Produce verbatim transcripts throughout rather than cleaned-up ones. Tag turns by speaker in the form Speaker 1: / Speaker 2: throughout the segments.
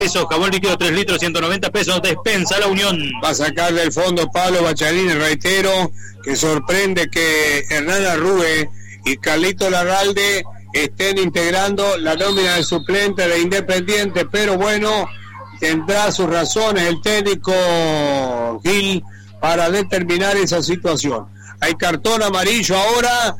Speaker 1: pesos, jabón líquido tres litros, ciento noventa pesos, Despensa La Unión.
Speaker 2: Va a sacar del fondo Pablo Bacharini, reitero, que sorprende que Hernán Arrue y Carlito Larralde estén integrando la nómina de suplente de Independiente, pero bueno, tendrá sus razones el técnico Gil para determinar esa situación. Hay cartón amarillo ahora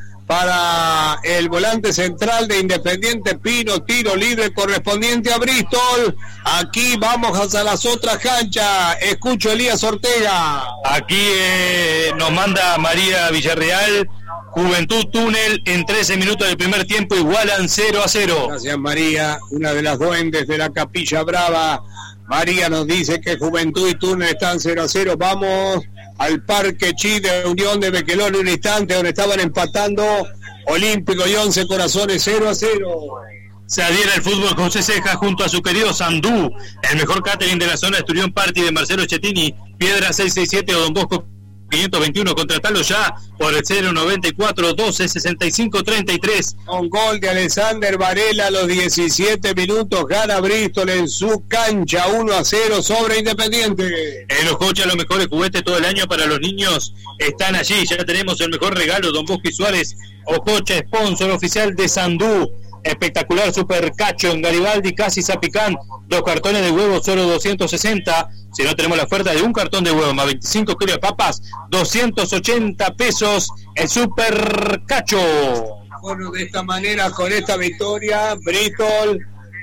Speaker 2: para el volante central de Independiente Pino, tiro libre correspondiente a Bristol. Aquí vamos hacia las otras canchas. Escucho a Elías Ortega.
Speaker 1: Aquí eh, nos manda María Villarreal. Juventud Túnel en trece minutos del primer tiempo igualan cero a cero.
Speaker 2: Gracias, María, una de las duendes de la Capilla Brava. María nos dice que Juventud y Túnel están cero a cero. Vamos al Parque Chi de Unión de Bequelón en un instante donde estaban empatando Olímpico y Once Corazones cero a cero.
Speaker 1: Se adhiere al fútbol José Ceja junto a su querido Sandú, el mejor catering de la zona de Esturión Party de Marcelo Chettini, Piedra seiscientos sesenta y siete o Don Bosco quinientos veintiuno, contratalo ya por el cero noventa y cuatro doce sesenta y cinco treinta y tres.
Speaker 2: Un gol de Alexander Varela a los diecisiete minutos, gana Bristol en su cancha uno a cero sobre Independiente.
Speaker 1: En los coches los mejores juguetes todo el año para los niños están allí, ya tenemos el mejor regalo, Don Bosco y Suárez, Ococha, sponsor oficial de Sandú. Espectacular super cacho en Garibaldi, casi Zapicán, dos cartones de huevo solo doscientos sesenta. Si no, tenemos la oferta de un cartón de huevo más veinticinco kilos de papas, doscientos ochenta pesos el super cacho.
Speaker 2: Bueno, de esta manera, con esta victoria, Bristol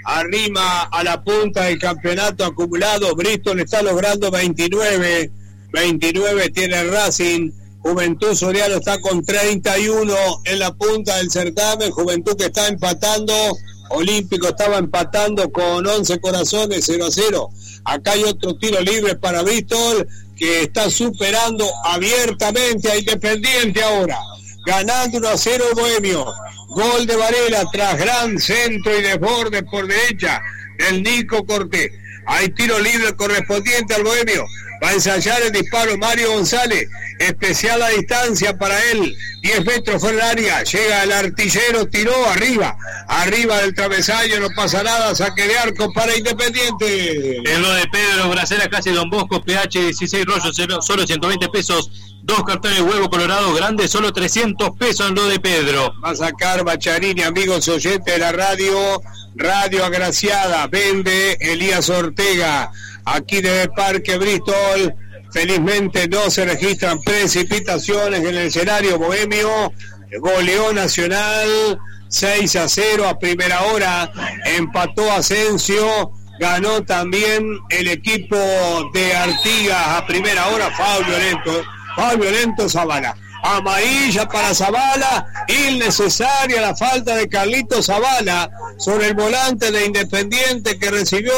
Speaker 2: arrima a la punta del campeonato acumulado. Bristol está logrando veintinueve, veintinueve tiene Racing. Juventud Soriano está con treinta y uno en la punta del certamen. Juventud que está empatando. Olímpico estaba empatando con Once Corazones cero a cero. Acá hay otro tiro libre para Bristol que está superando abiertamente a Independiente ahora. Ganando uno a cero Bohemio. Gol de Varela tras gran centro y desborde por derecha del Nico Cortés. Hay tiro libre correspondiente al Bohemio. Va a ensayar el disparo Mario González. Especial a distancia para él. diez metros fuera del área. Llega el artillero, tiró arriba. Arriba del travesaño, no pasa nada. Saque de arco para Independiente.
Speaker 1: En lo de Pedro Bracera, casi Don Bosco, pH dieciséis rollos, solo ciento veinte pesos. Dos cartones de huevo colorado grande, solo trescientos pesos en lo de Pedro.
Speaker 2: Va a sacar Bacharini, amigos oyentes de la radio. Radio agraciada. Vende Elías Ortega. Aquí desde Parque Bristol, felizmente no se registran precipitaciones en el escenario bohemio. Goleó Nacional seis a cero a primera hora, empató Asensio, ganó también el equipo de Artigas a primera hora. Foul violento, foul violento Zavala. Amarilla para Zavala, innecesaria la falta de Carlito Zavala sobre el volante de Independiente que recibió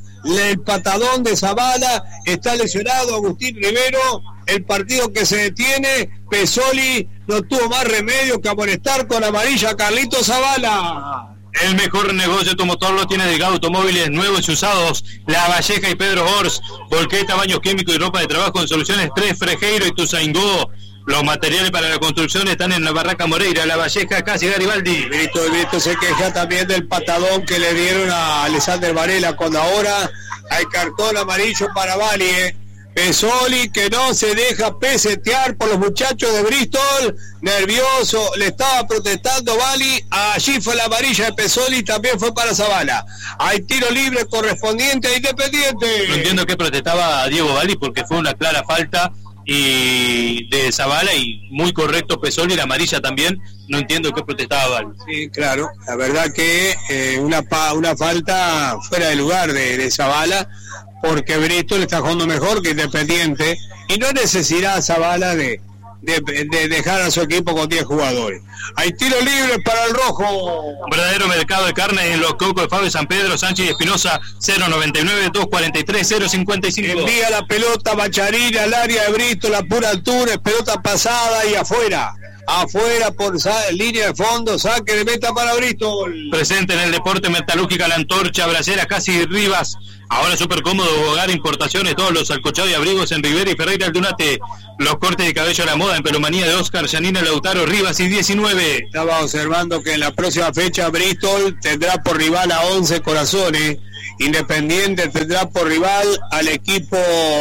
Speaker 2: el patadón de Zavala. Está lesionado Agustín Rivero. El partido que se detiene. Pesoli no tuvo más remedio que amonestar con amarilla a Carlito Zavala.
Speaker 1: El mejor negocio automotor lo tiene Delgado Automóviles, nuevos y usados, La Valleja y Pedro Ors, Volqueta, baños químicos y ropa de trabajo en Soluciones tres, Frejeiro y Tuzaingó. Los materiales para la construcción están en la Barraca Moreira, La Valleja, casi Garibaldi.
Speaker 2: Brito, Brito se queja también del patadón que le dieron a Alexander Varela, cuando ahora hay cartón amarillo para Valle. Pesoli que no se deja pesetear por los muchachos de Bristol, nervioso, le estaba protestando Bali, allí fue la amarilla de Pesoli, también fue para Zavala. Hay tiro libre correspondiente a Independiente.
Speaker 1: No entiendo qué protestaba a Diego Bali porque fue una clara falta y de Zavala y muy correcto Pesoli, la amarilla también. No entiendo qué protestaba Bali.
Speaker 2: Sí, claro, la verdad que eh, una, pa, una falta fuera de lugar de, de Zavala, porque Bristol está jugando mejor que Independiente y no necesita Zavala de, de, de dejar a su equipo con diez jugadores. Hay tiro libre para el rojo.
Speaker 1: Un verdadero mercado de carne en los cocos de Fabio San Pedro, Sánchez y Espinosa. Cero noventa y nueve, doscientos cuarenta y tres, cero cincuenta y cinco.
Speaker 2: Envía la pelota Bacharini al área de Bristol a pura altura, es pelota pasada y afuera. afuera por línea de fondo, saque de meta para Bristol.
Speaker 1: Presente en el deporte Metalúrgica La Antorcha, Braceras, Casi Rivas. Ahora súper cómodo, hogar, importaciones, todos los alcochados y abrigos en Rivera y Ferreira Aldunate. Los cortes de cabello a la moda en Pelumanía de Oscar, Yanina, Lautaro, Rivas y diecinueve.
Speaker 2: Estaba observando que en la próxima fecha Bristol tendrá por rival a once Corazones. Independiente tendrá por rival al equipo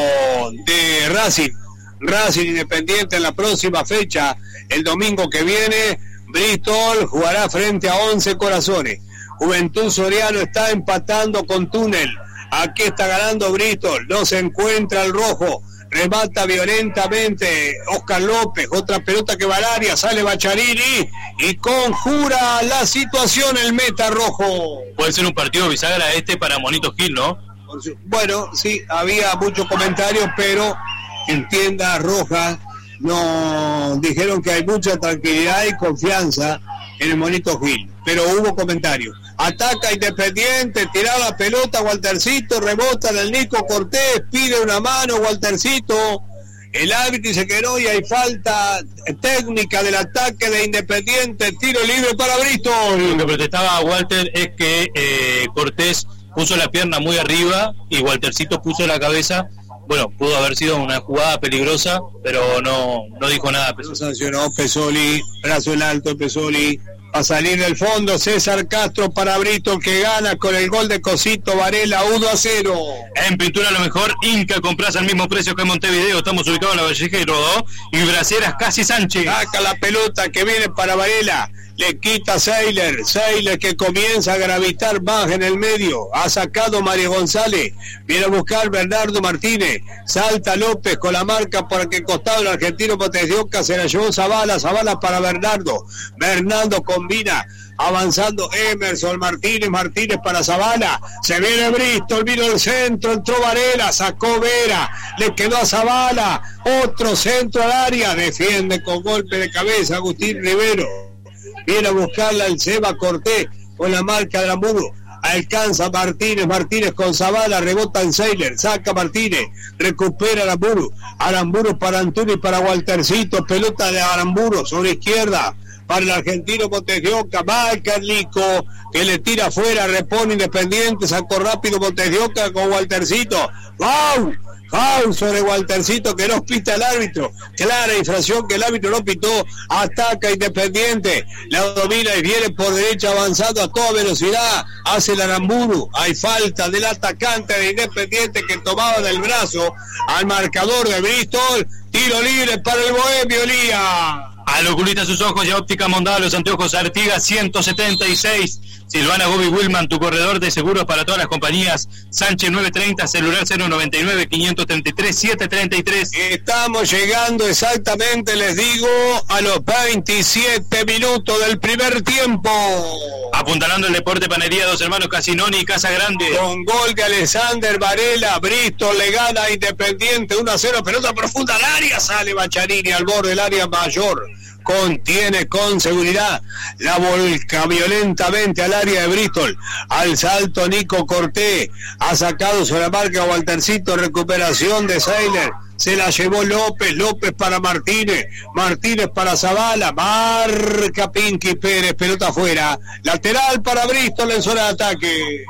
Speaker 2: de Racing. Racing Independiente en la próxima fecha. El domingo que viene, Bristol jugará frente a once Corazones. Juventud Soriano está empatando con Túnel. Aquí está ganando Bristol. No se encuentra el rojo. Remata violentamente Oscar López. Otra pelota que va al área. Sale Bacharini y conjura la situación el meta rojo.
Speaker 1: Puede ser un partido bisagra este para Monito Gil, ¿no?
Speaker 2: Bueno, sí, había muchos comentarios, pero en tienda roja nos dijeron que hay mucha tranquilidad y confianza en el Monito Gil, pero hubo comentarios. Ataca Independiente, tira la pelota Waltercito, rebota en el Nico Cortés, pide una mano Waltercito, el árbitro se quedó y hay falta técnica del ataque de Independiente, tiro libre para Bristol.
Speaker 1: Lo que protestaba Walter es que eh, Cortés puso la pierna muy arriba y Waltercito puso la cabeza. Bueno, pudo haber sido una jugada peligrosa, pero no, no dijo nada.
Speaker 2: No sancionó Pesoli, brazo en alto Pesoli. A salir del fondo César Castro para Bristol, que gana con el gol de Cosito Varela, uno a cero.
Speaker 1: En pintura lo mejor, Inca, compras al mismo precio que en Montevideo. Estamos ubicados en la Vallejo y Braceras Casi Sánchez.
Speaker 2: Saca la pelota que viene para Varela. Le quita Seiler, Seiler que comienza a gravitar más en el medio, ha sacado María González, viene a buscar Bernardo Martínez, salta López con la marca por el costado del argentino Potencioca, se la llevó Zavala, Zavala para Bernardo, Bernardo combina, avanzando Emerson Martínez, Martínez para Zavala, se viene Bristol, vino el centro, entró Varela, sacó Vera, le quedó a Zavala, otro centro al área, defiende con golpe de cabeza Agustín Rivero. Viene a buscarla el Seba Cortés con la marca de Aramburu. Alcanza Martínez, Martínez con Zavala, rebota en Seiler, saca Martínez, recupera Aramburu. Aramburu para Antunes y para Waltercito, pelota de Aramburu sobre izquierda para el argentino Montedioca, va el Carlico que le tira afuera, repone Independiente, sacó rápido Montedioca con Waltercito. ¡Wow! Foul sobre Waltercito que no pita el árbitro, clara infracción que el árbitro no pitó, ataca Independiente, la domina y viene por derecha avanzando a toda velocidad, hace el Aramburu, hay falta del atacante de Independiente que tomaba del brazo al marcador de Bristol, tiro libre para el Bohemio Lía.
Speaker 1: Al oculista sus ojos y óptica Mondada, los anteojos Artigas ciento setenta y seis. Silvana Bobby Willman, tu corredor de seguros para todas las compañías. Sánchez nueve treinta, celular cero noventa y nueve, quinientos treinta y tres, setecientos treinta y tres.
Speaker 2: Estamos llegando exactamente, les digo, a los veintisiete minutos del primer tiempo.
Speaker 1: Apuntalando el deporte Panería Dos Hermanos Casinoni y Casa Grande.
Speaker 2: Con gol de Alexander Varela, Bristol le gana a Independiente uno a cero, pelota profunda al área, sale Bacharini al borde del área mayor. Contiene con seguridad, la volca violentamente al área de Bristol, al salto Nico Cortés, ha sacado sobre la marca Waltercito, recuperación de Seiler, se la llevó López, López para Martínez, Martínez para Zavala, marca Pinky Pérez, pelota afuera, lateral para Bristol en zona de ataque.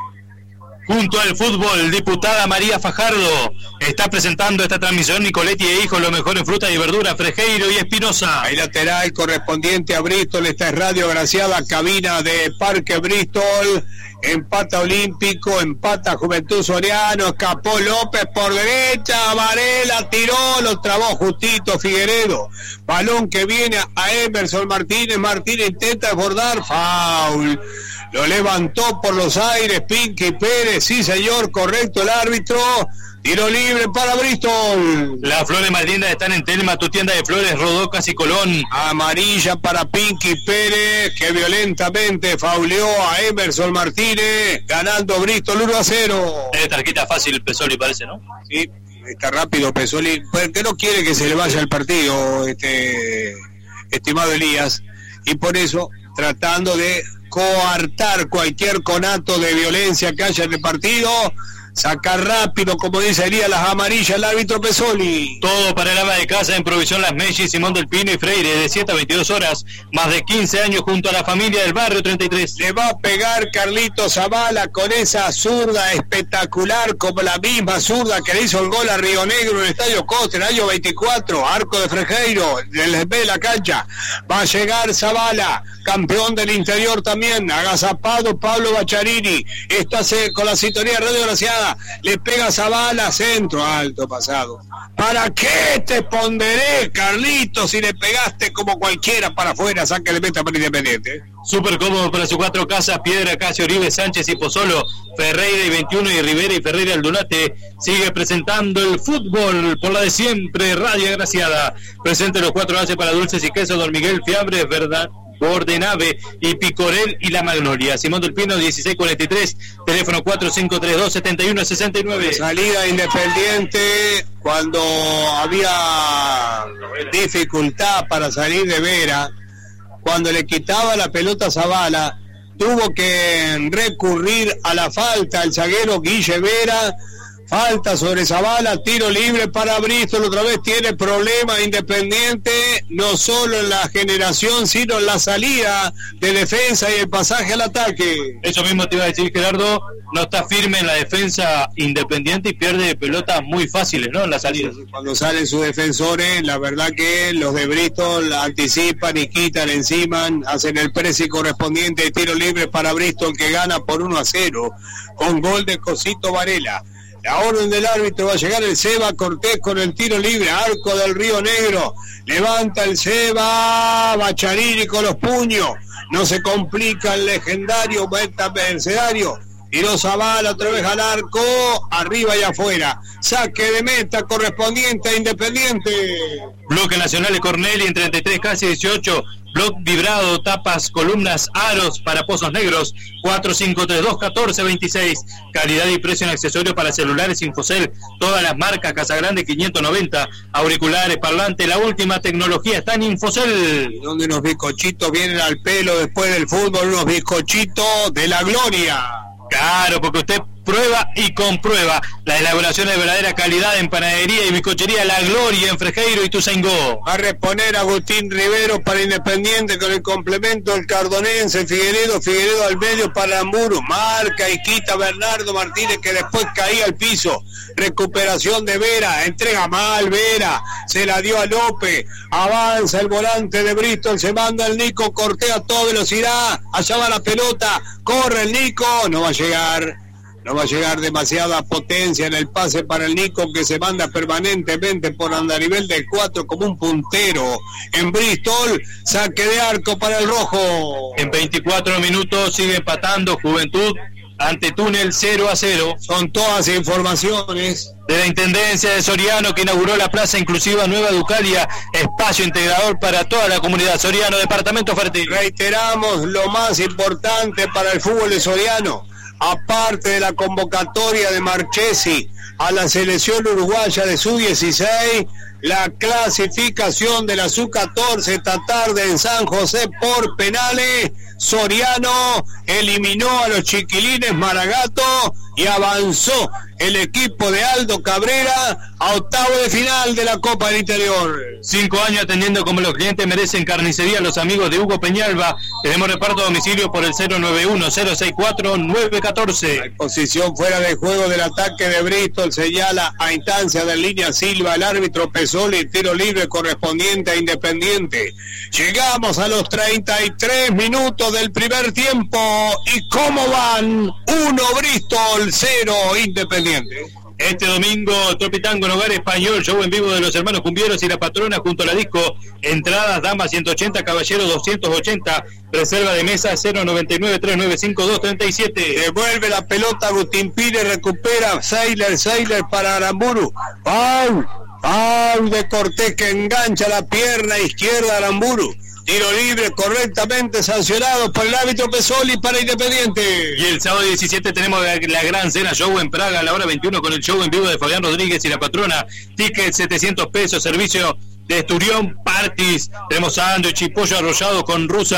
Speaker 1: Junto al fútbol, diputada María Fajardo está presentando esta transmisión. Nicoletti e Hijo, lo mejor en fruta y verdura, Frejeiro y Espinosa.
Speaker 2: Hay lateral correspondiente a Bristol, esta es Radio Graciada, cabina de Parque Bristol. Empata Olímpico, empata Juventud Soriano, escapó López por derecha, Varela tiró, lo trabó justito Figueredo. Balón que viene a Emerson Martínez, Martínez intenta desbordar, foul. Lo levantó por los aires Pinky Pérez, sí señor, correcto el árbitro. Tiro libre para Bristol.
Speaker 1: Las flores más lindas están en Telma, tu tienda de flores, Rodocas y Colón.
Speaker 2: Amarilla para Pinky Pérez, que violentamente fauleó a Emerson Martínez, ganando Bristol uno a cero.
Speaker 1: Es tarjeta fácil Pesoli, parece, ¿no?
Speaker 2: Sí, está rápido Pesoli, porque no quiere que se le vaya el partido, este estimado Elías, y por eso tratando de coartar cualquier conato de violencia que haya en el partido, sacar rápido, como dice Elías, las amarillas, el árbitro Pesoli.
Speaker 1: Todo para el ama de casa en Provisión Las Mellis, Simón del Pino y Freire, de siete a veintidós horas, más de quince años junto a la familia del barrio treinta y tres.
Speaker 2: Le va a pegar Carlitos Zavala con esa zurda espectacular, como la misma zurda que le hizo el gol a Río Negro en el Estadio Costa, en el año veinticuatro, arco de Frejeiro, les ve la cancha. Va a llegar Zavala, campeón del interior también, agazapado Pablo Bacharini, está con la sintonía de Radio Graciada, le pega Zavala, centro, alto pasado. ¿Para qué te ponderé, Carlitos, si le pegaste como cualquiera para afuera? Saca le meta para Independiente.
Speaker 1: Súper cómodo para sus cuatro casas, Piedra, Casio, Oribe, Sánchez y Pozzolo, Ferreira y veintiuno y Rivera y Ferreira Aldunate. Sigue presentando el fútbol por la de siempre, Radio Graciada. Presente los cuatro haces para dulces y quesos, Don Miguel Fiambres, ¿verdad? Bordenave y Picorel y La Magnolia. Simón del Pino, dieciséis cuarenta y tres, teléfono cuatro cinco tres dos, siete uno seis nueve.
Speaker 2: Salida Independiente cuando había dificultad para salir de Vera, cuando le quitaba la pelota a Zavala, tuvo que recurrir a la falta el zaguero Guille Vera. Falta sobre Zavala, tiro libre para Bristol, otra vez tiene problema Independiente, no solo en la generación, sino en la salida de defensa y el pasaje al ataque.
Speaker 1: Eso mismo te iba a decir, Gerardo, no está firme en la defensa Independiente y pierde pelotas muy fáciles, ¿no? En la salida.
Speaker 2: Cuando salen sus defensores, la verdad que los de Bristol anticipan y quitan encima, hacen el pressing correspondiente, tiro libre para Bristol que gana por uno a cero, con gol de Cosito Varela. La orden del árbitro, va a llegar el Seba Cortés con el tiro libre, arco del Río Negro, levanta el Seba, Bacharini con los puños, no se complica el legendario meta mercenario, tiró Zavala otra vez al arco, arriba y afuera, saque de meta correspondiente a Independiente.
Speaker 1: Bloque Nacional de Corneli en treinta y tres, casi dieciocho. Bloc vibrado, tapas, columnas, aros para pozos negros, cuatro cinco tres dos, uno cuatro dos seis. Calidad y precio en accesorios para celulares Infocel, todas las marcas, Casagrande quinientos noventa, auriculares, parlantes, la última tecnología está en Infocel.
Speaker 2: Y donde unos bizcochitos vienen al pelo después del fútbol, unos bizcochitos de la gloria.
Speaker 1: Claro, porque usted prueba y comprueba la elaboración de verdadera calidad en panadería y bizcochería La Gloria en Frejeiro y Tuzaingó.
Speaker 2: A reponer a Agustín Rivero para Independiente con el complemento del Cardonense, Figueredo, Figueredo al medio para Aramburu, marca y quita Bernardo Martínez que después caía al piso. Recuperación de Vera, entrega mal Vera, se la dio a López, avanza el volante de Bristol, se manda el Nico Cortés a toda velocidad, allá va la pelota, corre el Nico, no va a llegar. No va a llegar demasiada potencia en el pase para el Nico que se manda permanentemente por andarivel del cuatro como un puntero. En Bristol, saque de arco para el rojo.
Speaker 1: En veinticuatro minutos sigue empatando Juventud ante Túnel cero a cero.
Speaker 2: Son todas informaciones
Speaker 1: de la Intendencia de Soriano que inauguró la Plaza Inclusiva Nueva Ducalia, espacio integrador para toda la comunidad. Soriano, departamento fértil.
Speaker 2: Reiteramos lo más importante para el fútbol de Soriano. Aparte de la convocatoria de Marchesi a la selección uruguaya de sub dieciséis, la clasificación de la sub catorce esta tarde en San José por penales. Soriano eliminó a los chiquilines Maragato y avanzó el equipo de Aldo Cabrera a octavo de final de la Copa del Interior.
Speaker 1: Cinco años atendiendo como los clientes merecen. Carnicería Los Amigos de Hugo Peñalba. Tenemos reparto a domicilio por el cero nueve uno, cero seis cuatro, nueve uno cuatro.
Speaker 2: La posición fuera de juego del ataque de Bristol señala a instancia de línea Silva el árbitro Pesoli, tiro libre correspondiente a Independiente. Llegamos a los treinta y tres minutos del primer tiempo. ¿Y cómo van? Uno Bristol, cero Independiente.
Speaker 1: Este domingo, Tropitango en Hogar Español, show en vivo de los hermanos Cumbieros y la patrona junto a la disco. Entradas, damas ciento ochenta, caballeros doscientos ochenta. Reserva de mesa cero noventa y nueve, trescientos noventa y cinco, doscientos treinta y siete.
Speaker 2: Devuelve la pelota Agustín Pires, recupera Seiler, Seiler para Aramburu. ¡Pau! ¡Pau de Cortés que engancha la pierna izquierda a Aramburu! Tiro libre correctamente sancionado por el árbitro Pesoli para Independiente.
Speaker 1: Y el sábado diecisiete tenemos la, la gran cena, show en Praga a la hora veintiuno con el show en vivo de Fabián Rodríguez y la patrona. Ticket setecientos pesos, servicio de Esturión Partis. Tenemos sándwich y pollo arrollado con rusa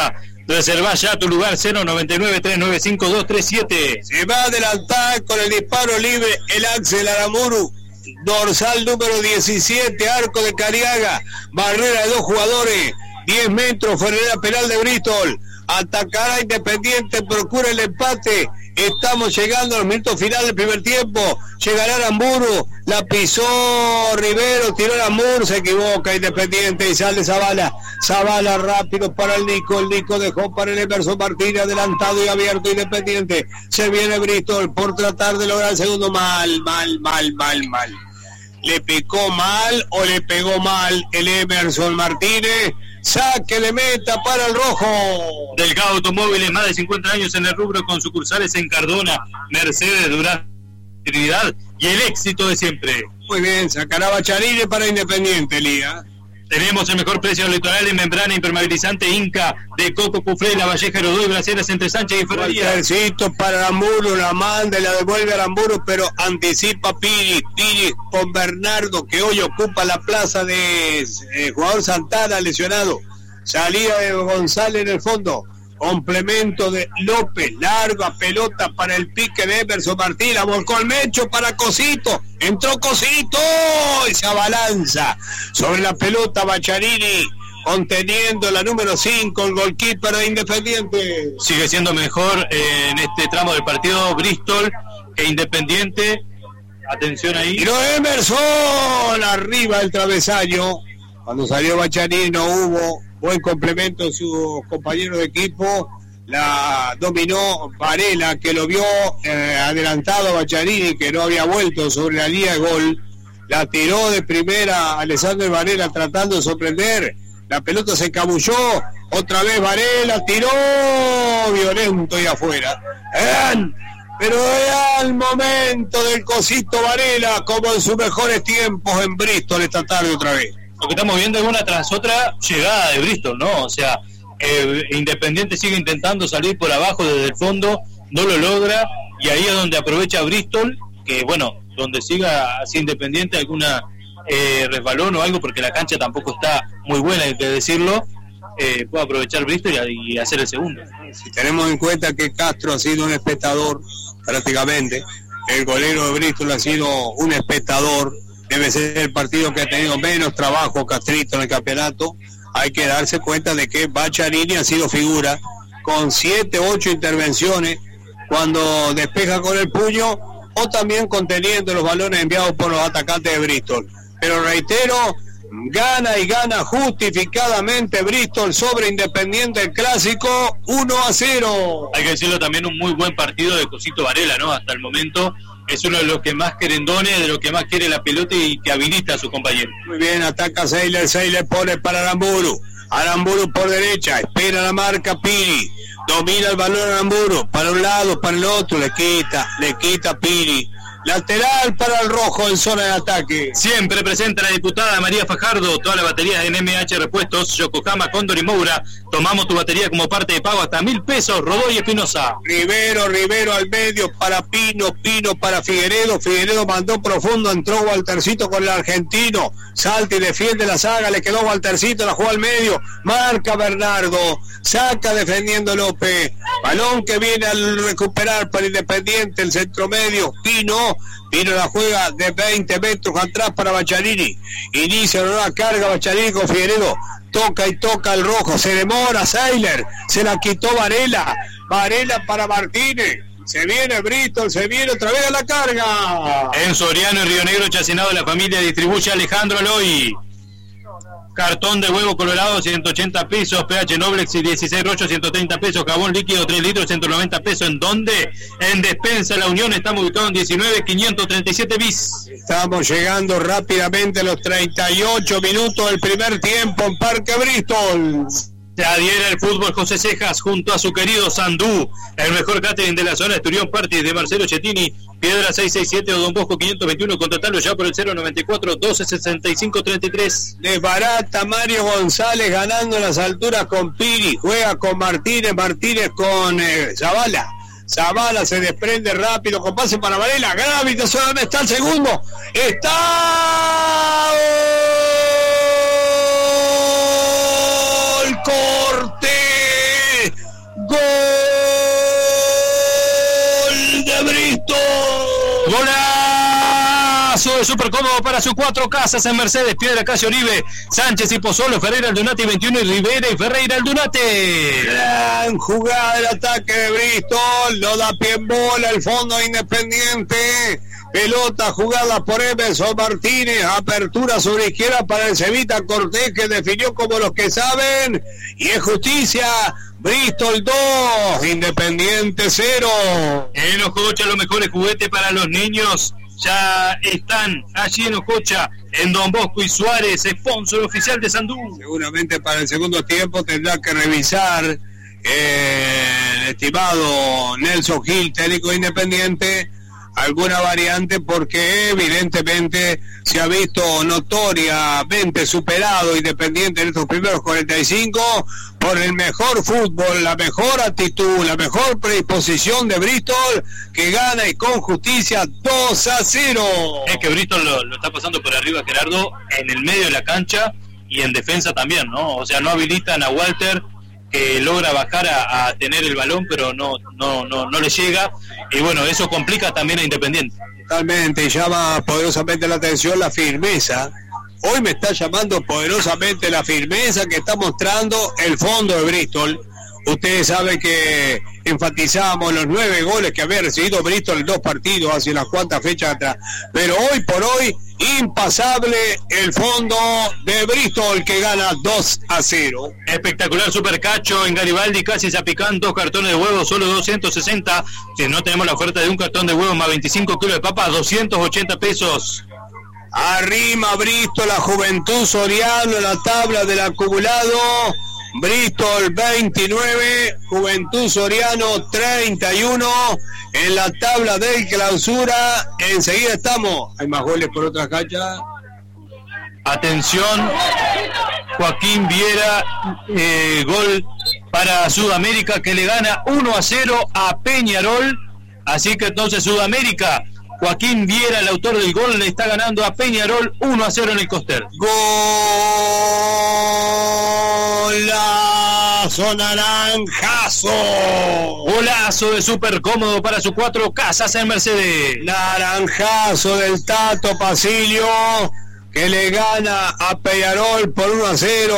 Speaker 1: Reservá ya tu lugar, cero noventa y nueve, tres nueve cinco, dos tres siete.
Speaker 2: Se va a adelantar con el disparo libre el Axel Aramburu, dorsal número diecisiete, arco de Cariaga, barrera de dos jugadores, diez metros, fuera penal de Bristol. Atacará Independiente, procura el empate. Estamos llegando a los minutos finales del primer tiempo. Llegará Aramburu, la pisó Rivero, tiró Aramburu, se equivoca Independiente y sale Zavala. Zavala rápido para el Nico, el Nico dejó para el Emerson Martínez, adelantado y abierto Independiente. Se viene Bristol por tratar de lograr el segundo. Mal, mal, mal, mal, mal. Le picó mal o le pegó mal el Emerson Martínez. Saque de meta para el rojo.
Speaker 1: Delgado Automóviles, más de cincuenta años en el rubro, con sucursales en Cardona, Mercedes, Durán, Trinidad y el éxito de siempre.
Speaker 2: Muy bien, sacará Bacharini para Independiente, Lía.
Speaker 1: Tenemos el mejor precio del litoral en membrana impermeabilizante Inca de Coco, Cufré, La Valleja, Rodó y Braceras entre Sánchez y Ferrería.
Speaker 2: Waltercito para Aramburu, la manda y la devuelve a Aramburu, pero anticipa Piri, Piri con Bernardo, que hoy ocupa la plaza de eh, jugador Santana, lesionado. Salida de González en el fondo. Complemento de López, larga pelota para el pique de Emerson Martínez, volcó el mecho para Cosito, entró Cosito y se abalanza sobre la pelota Bacharini, conteniendo la número cinco, el goalkeeper de Independiente.
Speaker 1: Sigue siendo mejor eh, en este tramo del partido Bristol que Independiente. Atención ahí.
Speaker 2: Tiró Emerson, arriba del travesaño. Cuando salió Bacharini no hubo buen complemento de sus compañeros de equipo. La dominó Varela, que lo vio eh, adelantado a Bacharini, que no había vuelto sobre la línea de gol. La tiró de primera Alessandro Varela tratando de sorprender. La pelota se encabulló. Otra vez Varela tiró violento y afuera. Eran, pero era el momento del Cosito Varela, como en sus mejores tiempos en Bristol esta tarde otra vez.
Speaker 1: Lo que estamos viendo es una tras otra llegada de Bristol, ¿no? O sea, eh, Independiente sigue intentando salir por abajo desde el fondo, no lo logra, y ahí es donde aprovecha Bristol, que bueno, donde siga así Independiente, alguna eh, resbalón o algo, porque la cancha tampoco está muy buena, hay que decirlo, eh, puede aprovechar Bristol y, y hacer el segundo.
Speaker 2: Si tenemos en cuenta que Castro ha sido un espectador, prácticamente, el golero de Bristol ha sido un espectador, debe ser el partido que ha tenido menos trabajo Castrito en el campeonato. Hay que darse cuenta de que Bacharini ha sido figura con siete, ocho intervenciones cuando despeja con el puño o también conteniendo los balones enviados por los atacantes de Bristol. Pero reitero, gana y gana justificadamente Bristol sobre Independiente, el clásico uno a cero.
Speaker 1: Hay que decirlo también, un muy buen partido de Cosito Varela, ¿no? Hasta el momento es uno de los que más querendones, de los que más quiere la pelota y que habilita a su compañero.
Speaker 2: Muy bien, ataca Seiler, Seiler pone para Aramburu, Aramburu por derecha, espera la marca Piri, domina el balón Aramburu, para un lado, para el otro, le quita, le quita Piri. Lateral para el rojo en zona de ataque.
Speaker 1: Siempre presenta la diputada María Fajardo. Todas las baterías en M H Repuestos, Yokohama, Cóndor y Moura. Tomamos tu batería como parte de pago hasta mil pesos. Rodó y Espinosa.
Speaker 2: Rivero, Rivero al medio para Pino, Pino para Figueredo. Figueredo mandó profundo, entró Waltercito con el argentino. Salta y defiende la saga, le quedó Waltercito, la jugó al medio. Marca Bernardo, saca defendiendo López. Balón que viene al recuperar para Independiente, el centro medio. Pino. Pino la juega de veinte metros atrás para Bacharini. Inicia una nueva carga Bacharini con Figueredo. Toca y toca el rojo. Se demora Seiler. Se la quitó Varela. Varela para Martínez. Se viene Bristol. Se viene otra vez a la carga.
Speaker 1: En Soriano y Río Negro, Chacinado, la familia distribuye Alejandro Aloy. Cartón de huevo colorado, ciento ochenta pesos. pH Noblex y dieciséis Rocho, ciento treinta pesos. Jabón líquido, tres litros, ciento noventa pesos. ¿En dónde? En Despensa La Unión. Estamos ubicados en diecinueve quinientos treinta y siete bis.
Speaker 2: Estamos llegando rápidamente a los treinta y ocho minutos del primer tiempo en Parque Bristol.
Speaker 1: Se adhiere el fútbol José Cejas junto a su querido Sandú, el mejor catering de la zona. Esturión Parties de Marcelo Chettini, Piedra seiscientos sesenta y siete o Don Bosco quinientos veintiuno. Contratalo ya por el cero noventa y cuatro, doce sesenta y cinco, treinta y tres.
Speaker 2: Desbarata Mario González ganando en las alturas con Piri. Juega con Martínez, Martínez con eh, Zavala. Zavala se desprende rápido con pase para Varela. Gravito, ¿dónde está el segundo? ¡Está! ¡El corte!
Speaker 1: Golazo de Super Cómodo para sus cuatro casas en Mercedes, Piedra, Calle Oribe, Sánchez y Pozuelo, Ferreira Aldunate veintiuno y Rivera y Ferreira Aldunate.
Speaker 2: Gran jugada del ataque de Bristol, lo da pie en bola el fondo Independiente. Pelota jugada por Emerson Martínez, apertura sobre izquierda para el Cevita Cortés, que definió como los que saben, y es justicia. Bristol dos, Independiente cero.
Speaker 1: En Ococha los mejores juguetes para los niños ya están allí en Ococha, en Don Bosco y Suárez, sponsor oficial de Sandú.
Speaker 2: Seguramente para el segundo tiempo tendrá que revisar eh, el estimado Nelson Gil, técnico Independiente, alguna variante, porque evidentemente se ha visto notoriamente superado Independiente en estos primeros cuarenta y cinco por el mejor fútbol, la mejor actitud, la mejor predisposición de Bristol, que gana y con justicia dos a cero.
Speaker 1: Es que Bristol lo, lo está pasando por arriba, Gerardo, en el medio de la cancha y en defensa también, ¿no? O sea, no habilitan a Walter, que logra bajar a, a tener el balón, pero no, no, no, no le llega, y bueno, eso complica también a Independiente.
Speaker 2: Totalmente, llama poderosamente la atención la firmeza. Hoy me está llamando poderosamente la firmeza que está mostrando el fondo de Bristol. Ustedes saben que enfatizamos los nueve goles que había recibido Bristol en dos partidos hace unas cuantas fechas atrás, pero hoy por hoy impasable el fondo de Bristol, que gana dos a cero.
Speaker 1: Espectacular Supercacho en Garibaldi, casi Zapicán, dos cartones de huevo, solo doscientos sesenta. Si no tenemos la oferta de un cartón de huevo más veinticinco kilos de papa, doscientos ochenta pesos.
Speaker 2: Arrima Bristol, la Juventud Soriano en la tabla del acumulado. Bristol veintinueve, Juventud Soriano treinta y uno en la tabla de clausura. Enseguida estamos. Hay más goles por otra cancha.
Speaker 1: Atención, Joaquín Viera, eh, gol para Sudamérica, que le gana uno a cero a Peñarol. Así que entonces Sudamérica, Joaquín Viera, el autor del gol, le está ganando a Peñarol uno a cero en el Coster.
Speaker 2: Golazo naranjazo.
Speaker 1: Golazo de Super Cómodo para sus cuatro casas en Mercedes.
Speaker 2: Naranjazo del Tato Pasilio, que le gana a Peñarol por uno a cero.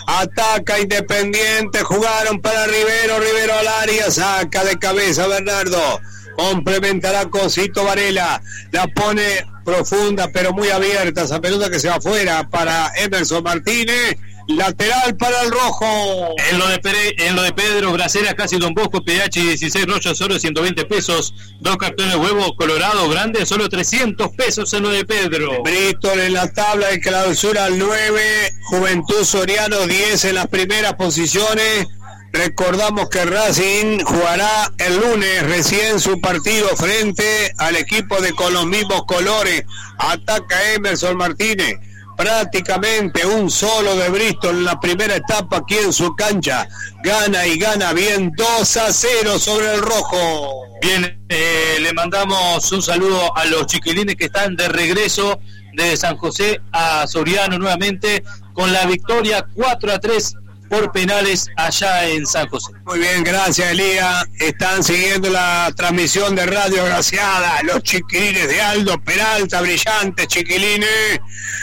Speaker 2: Ataca Independiente, jugaron para Rivero, Rivero al área, saca de cabeza Bernardo. Complementará Cosito Varela, la pone profunda pero muy abierta, esa pelota que se va afuera para Emerson Martínez, lateral para el rojo.
Speaker 1: En lo de, Pere, en lo de Pedro Bracera, casi Don Bosco, P H dieciséis, Rocha solo ciento veinte pesos, dos cartones de huevo Colorado grande, solo trescientos pesos en lo de Pedro.
Speaker 2: Bristol en la tabla de clausura nueve, Juventud Soriano diez en las primeras posiciones. Recordamos que Racing jugará el lunes recién su partido frente al equipo de con los mismos colores. Ataca Emerson Martínez, prácticamente un solo de Bristol en la primera etapa aquí en su cancha. Gana y gana bien, dos a cero sobre el rojo.
Speaker 1: Bien, eh, le mandamos un saludo a los chiquilines que están de regreso de San José a Soriano nuevamente con la victoria cuatro a tres por penales allá en San José.
Speaker 2: Muy bien, gracias Elías. Están siguiendo la transmisión de Radio Graciada, los chiquilines de Aldo Peralta, brillantes chiquilines.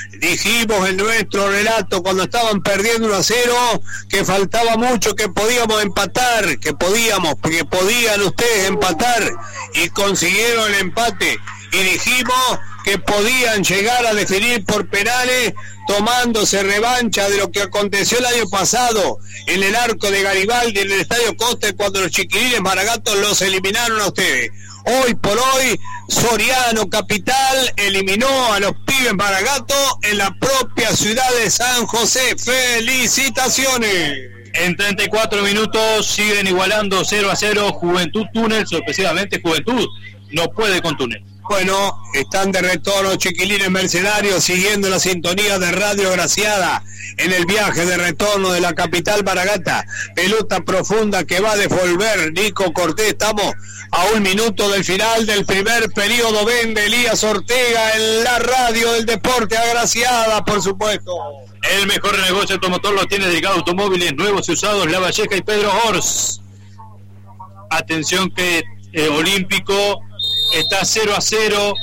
Speaker 2: Dijimos en nuestro relato cuando estaban perdiendo uno a cero que faltaba mucho, que podíamos empatar, que podíamos, que podían ustedes empatar, y consiguieron el empate. Y dijimos que podían llegar a definir por penales, tomándose revancha de lo que aconteció el año pasado en el arco de Garibaldi, en el Estadio Costa, cuando los chiquilines Maragatos los eliminaron a ustedes. Hoy por hoy, Soriano Capital eliminó a los pibes Maragatos en la propia ciudad de San José. ¡Felicitaciones!
Speaker 1: En treinta y cuatro minutos siguen igualando cero a cero Juventud Túnel, sorpresivamente Juventud no puede con Túnel.
Speaker 2: Bueno, están de retorno chiquilines mercenarios siguiendo la sintonía de Radio Graciada en el viaje de retorno de la capital Maragata. Pelota profunda que va a devolver Nico Cortés. Estamos a un minuto del final del primer periodo. Vende Elías Ortega en la radio del deporte agraciada, por supuesto.
Speaker 1: El mejor negocio automotor lo tiene dedicado a automóviles nuevos y usados, La Valleja y Pedro Ors. Atención que eh, Olímpico está cero a cero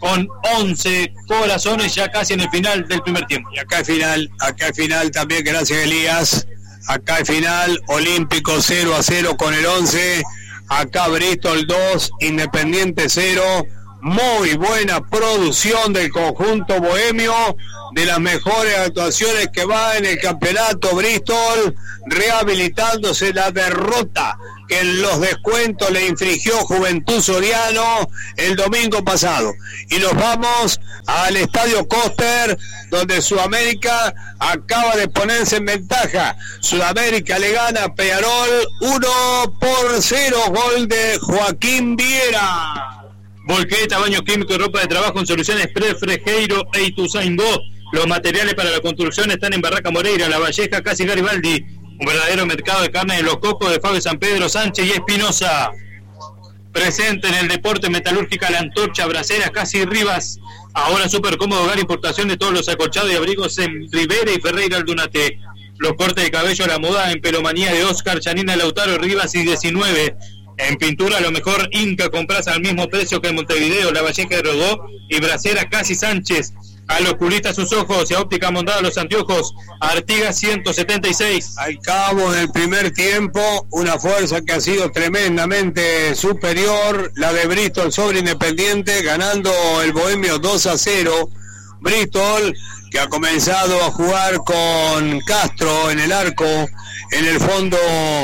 Speaker 1: con once corazones ya casi en el final del primer tiempo.
Speaker 2: Y acá al final, acá al final también, gracias Elías, acá al final, Olímpico cero a cero con el once, acá Bristol dos, Independiente cero, muy buena producción del conjunto bohemio, de las mejores actuaciones que va en el campeonato Bristol, rehabilitándose la derrota que en los descuentos le infligió Juventud Soriano el domingo pasado. Y nos vamos al Estadio Coster, donde Sudamérica acaba de ponerse en ventaja. Sudamérica le gana a Peñarol uno por cero, gol de Joaquín Viera.
Speaker 1: Volqueta, baño químico y ropa de trabajo en Soluciones Pre, Frejeiro e Ituzaingó. Los materiales para la construcción están en Barraca Moreira, La Valleja, Casi Garibaldi. Un verdadero mercado de carne de Los Cocos, de Fabio San Pedro, Sánchez y Espinosa. Presente en el deporte Metalúrgica La Antorcha, Braceras, Casi Rivas. Ahora súper cómodo hogar, importación de todos los acolchados y abrigos en Rivera y Ferreira Aldunate. Los cortes de cabello a la moda en Pelomanía de Oscar, Janina Lautaro, Rivas y diecinueve. En pintura lo mejor Inca, compras al mismo precio que en Montevideo, La Valleja de Rodó y Braceras Casi Sánchez. Al oculista sus ojos y a óptica Mondada los anteojos, Artigas ciento setenta y seis.
Speaker 2: Al cabo del primer tiempo, una fuerza que ha sido tremendamente superior, la de Bristol sobre Independiente, ganando el Bohemio dos a cero. Bristol, que ha comenzado a jugar con Castro en el arco, en el fondo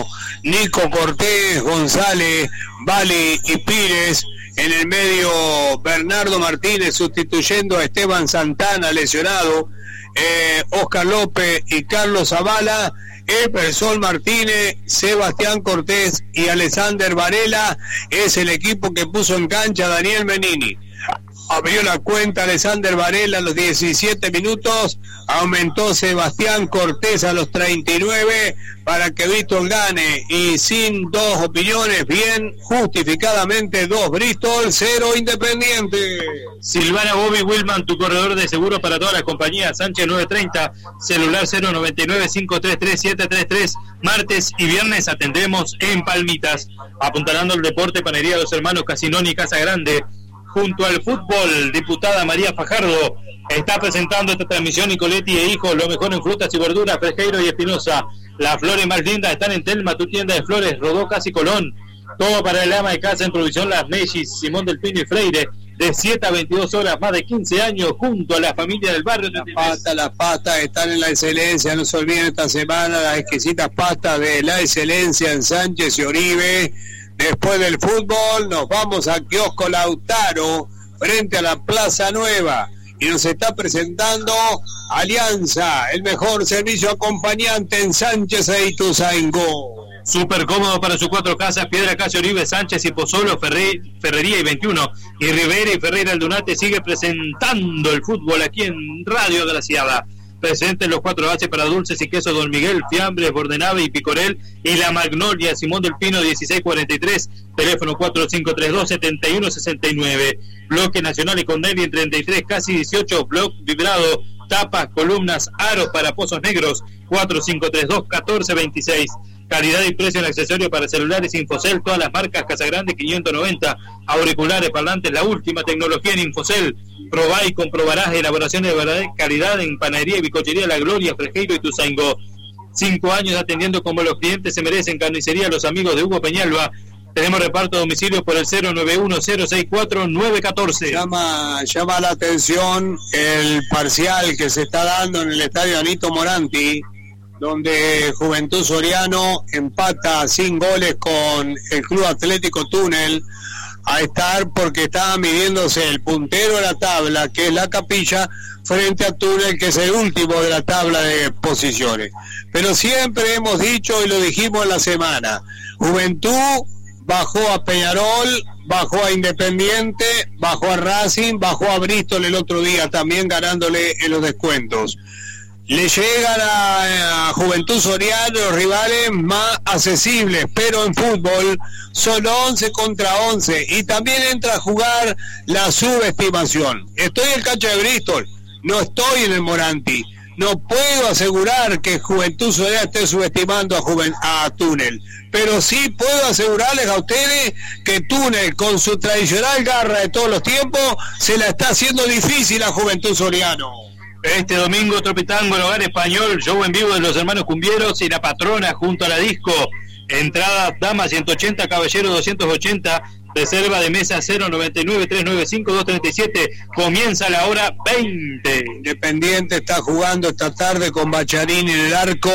Speaker 2: Nico Cortés, González, Bali y Pires. En el medio, Bernardo Martínez sustituyendo a Esteban Santana, lesionado. Eh, Oscar López y Carlos Zavala. Epersol Martínez, Sebastián Cortés y Alexander Varela. Es el equipo que puso en cancha Daniel Menini. Abrió la cuenta Alexander Varela a los diecisiete minutos, aumentó Sebastián Cortés a los treinta y nueve para que Bristol gane, y sin dos opiniones, bien justificadamente dos Bristol, cero Independiente.
Speaker 1: Silvana Bobby Wilman, tu corredor de seguro para todas las compañías. Sánchez nueve treinta, celular cero noventa y nueve, cinco treinta y tres, siete treinta y tres. Martes y viernes atendemos en Palmitas. Apuntalando el deporte, Panería Los Hermanos Casinoni, Casa Grande. Junto al fútbol, diputada María Fajardo está presentando esta transmisión. Nicoletti e hijos, lo mejor en frutas y verduras, Frejeiro y Espinosa. Las flores más lindas están en Telma, tu tienda de flores, Rodó, Casi Colón. Todo para el ama de casa en provisión Las Mellis, Simón del Pino y Freire. De siete a veintidós horas, más de quince años, junto a la familia del barrio.
Speaker 2: Las pastas, las pastas están en La Excelencia. No se olviden esta semana las exquisitas pastas de La Excelencia en Sánchez y Oribe. Después del fútbol nos vamos a Kiosco Lautaro, frente a la Plaza Nueva, y nos está presentando Alianza, el mejor servicio acompañante en Sánchez e Ituzaingó.
Speaker 1: Súper cómodo para sus cuatro casas, Piedra, Casi, Oribe, Sánchez y Pozzolo, Ferre, Ferrería y veintiuno. Y Rivera y Ferreira Aldunate sigue presentando el fútbol aquí en Radio Graciada. Presentes los cuatro bases para dulces y quesos Don Miguel, Fiambres, Bordenave y Picorel, y la Magnolia, Simón del Pino dieciséis cuarenta y tres, teléfono cuatro cinco tres dos, siete uno seis nueve, Bloque Nacional y Cornelli en treinta y tres, casi dieciocho, Bloque Vibrado, tapas, columnas, aros para pozos negros, cuatro cinco tres dos, uno cuatro dos seis. Calidad y precio en accesorios para celulares Infocel, todas las marcas, Casagrande quinientos noventa, auriculares, parlantes, la última tecnología en Infocel. Probá y comprobarás elaboraciones de verdadera calidad en panadería y bicochería La Gloria, Frejeiro y Ituzaingó. Cinco años atendiendo como los clientes se merecen. Carnicería Los Amigos de Hugo Peñalba. Tenemos reparto a domicilio por el cero nueve uno, cero seis cuatro, nueve uno cuatro.
Speaker 2: Llama, llama la atención el parcial que se está dando en el estadio Anito Moranti, donde Juventud Soriano empata sin goles con el Club Atlético Túnel, a estar porque estaba midiéndose el puntero de la tabla, que es la Capilla, frente a Túnel, que es el último de la tabla de posiciones. Pero siempre hemos dicho, y lo dijimos en la semana, Juventud bajó a Peñarol, bajó a Independiente, bajó a Racing, bajó a Bristol el otro día, también ganándole en los descuentos. Le llegan a, a Juventud Soriano los rivales más accesibles, pero en fútbol son once contra once, y también entra a jugar la subestimación. Estoy en el cancha de Bristol, no estoy en el Moranti, No puedo asegurar que Juventud Solidaria esté subestimando a, Juven, a Túnel, pero sí puedo asegurarles a ustedes que Túnel, con su tradicional garra de todos los tiempos, se la está haciendo difícil a Juventud Soriano.
Speaker 1: Este domingo, Tropitango, el Hogar Español, show en vivo de los hermanos Cumbieros y La Patrona junto a la disco. Entradas, damas ciento ochenta, caballeros doscientos ochenta. Reserva de mesa cero noventa y nueve, trescientos noventa y cinco, doscientos treinta y siete. Comienza la hora veinte.
Speaker 2: Independiente está jugando esta tarde con Bacharini en el arco,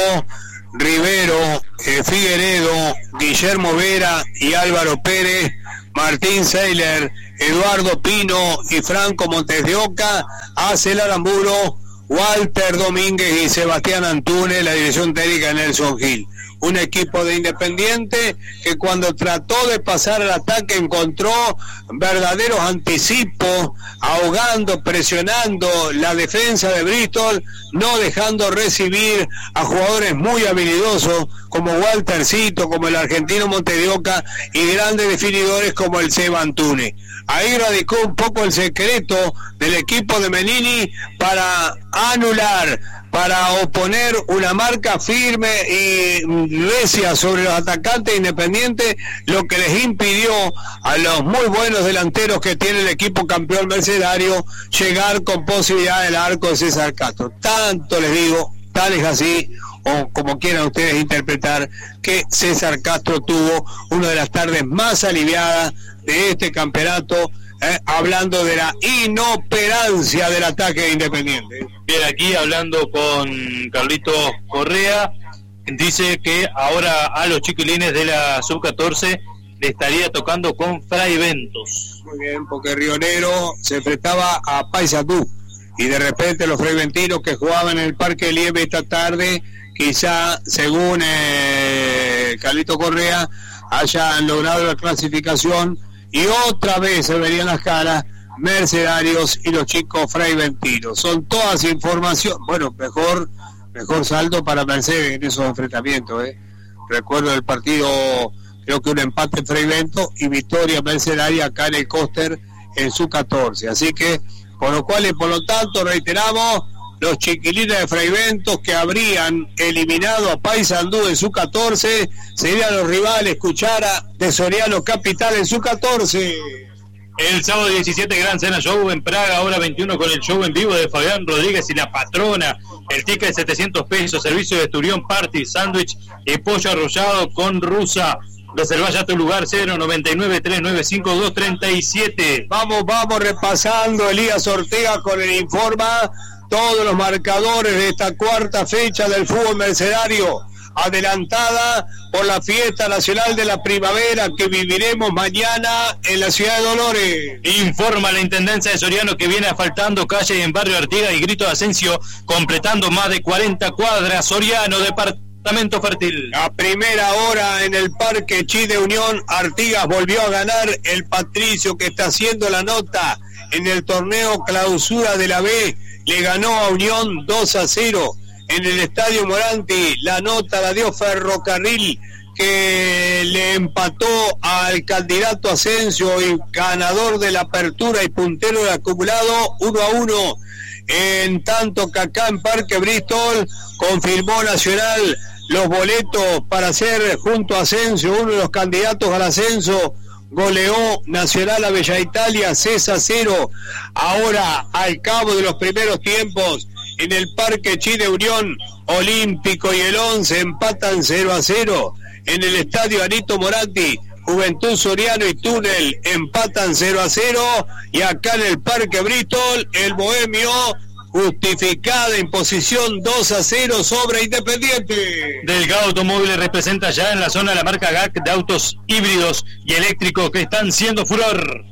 Speaker 2: Rivero, eh, Figueredo, Guillermo Vera y Álvaro Pérez, Martín Seiler, Eduardo Pino y Franco Montes de Oca, Acel Aramburo, Walter Domínguez y Sebastián Antunes, la dirección técnica Nelson Gil. Un equipo de Independiente que cuando trató de pasar al ataque encontró verdaderos anticipos, ahogando, presionando la defensa de Bristol, no dejando recibir a jugadores muy habilidosos como Waltercito, como el argentino Montes de Oca y grandes definidores como el Seba Antunes. Ahí radicó un poco el secreto del equipo de Menini para anular, para oponer una marca firme y recia sobre los atacantes independientes, lo que les impidió a los muy buenos delanteros que tiene el equipo campeón mercedario llegar con posibilidad del arco de César Castro. Tanto les digo, tal es así, o como quieran ustedes interpretar, que César Castro tuvo una de las tardes más aliviadas de este campeonato, eh, hablando de la inoperancia del ataque de Independiente.
Speaker 1: Bien, aquí hablando con Carlito Correa, dice que ahora a los chiquilines de la sub catorce le estaría tocando con Fray Ventos.
Speaker 2: Muy bien, porque Rionero se enfrentaba a Paysandú y de repente los freiventinos que jugaban en el Parque de Lieve esta tarde, quizá según eh, Carlito Correa, hayan logrado la clasificación y otra vez se verían las caras Mercenarios y los chicos freiventinos. Son todas información, bueno, mejor mejor saldo para Mercedes en esos enfrentamientos, ¿eh? Recuerdo el partido, creo que un empate Freivento y victoria Mercenaria acá en el Coster en su catorce, así que por lo cual y por lo tanto reiteramos, los chiquilines de Freivento que habrían eliminado a Paysandú en su catorce serían los rivales Cuchara de Soriano Capital en su catorce.
Speaker 1: El sábado diecisiete Gran Cena Show en Praga, hora veintiuno, con el show en vivo de Fabián Rodríguez y La Patrona. El ticket de setecientos pesos, servicio de esturión, party, sándwich y pollo arrollado con rusa. Reserva ya tu lugar, cero noventa y nueve, trescientos noventa y cinco, doscientos treinta y siete.
Speaker 2: Vamos, vamos repasando, Elías Ortega con el informa todos los marcadores de esta cuarta fecha del fútbol mercenario, adelantada por la fiesta nacional de la primavera que viviremos mañana en la ciudad de Dolores.
Speaker 1: Informa la Intendencia de Soriano que viene asfaltando calle en Barrio Artigas y Grito de Asensio, completando más de cuarenta cuadras. Soriano, departamento fértil.
Speaker 2: A primera hora en el Parque Chi de Unión, Artigas volvió a ganar. El Patricio, que está haciendo la nota en el torneo clausura de la B, le ganó a Unión dos a cero. En el Estadio Moranti, la nota la dio Ferrocarril, que le empató al candidato Asensio y ganador de la apertura y puntero del acumulado uno a uno. En tanto que acá en Parque Bristol confirmó Nacional los boletos para ser junto a Asensio uno de los candidatos al ascenso. Goleó Nacional a Bella Italia seis a cero. Ahora, al cabo de los primeros tiempos, en el Parque Chi de Unión, Olímpico y el once empatan cero a cero. En el Estadio Anito Moratti, Juventud Soriano y Túnel empatan cero a cero. Y acá en el Parque Bristol, el Bohemio, justificada imposición dos a cero sobre Independiente.
Speaker 1: Delgado Automóviles representa ya en la zona la marca G A C de autos híbridos y eléctricos que están siendo furor.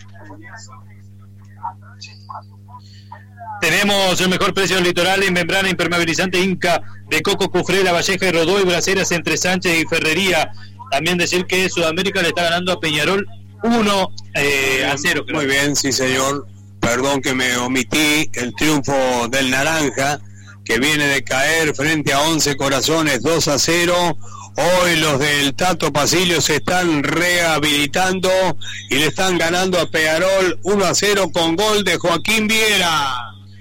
Speaker 1: Tenemos el mejor precio del litoral en membrana impermeabilizante Inca de Coco, Cufré, La Valleja y Rodó, y braseras entre Sánchez y Ferrería. También decir que Sudamérica le está ganando a Peñarol uno eh, a cero. Creo.
Speaker 2: Muy bien, sí señor. Perdón que me omití el triunfo del Naranja, que viene de caer frente a Once Corazones dos a cero. Hoy los del Tato Pasilio se están rehabilitando y le están ganando a Peñarol uno a cero con gol de Joaquín Viera.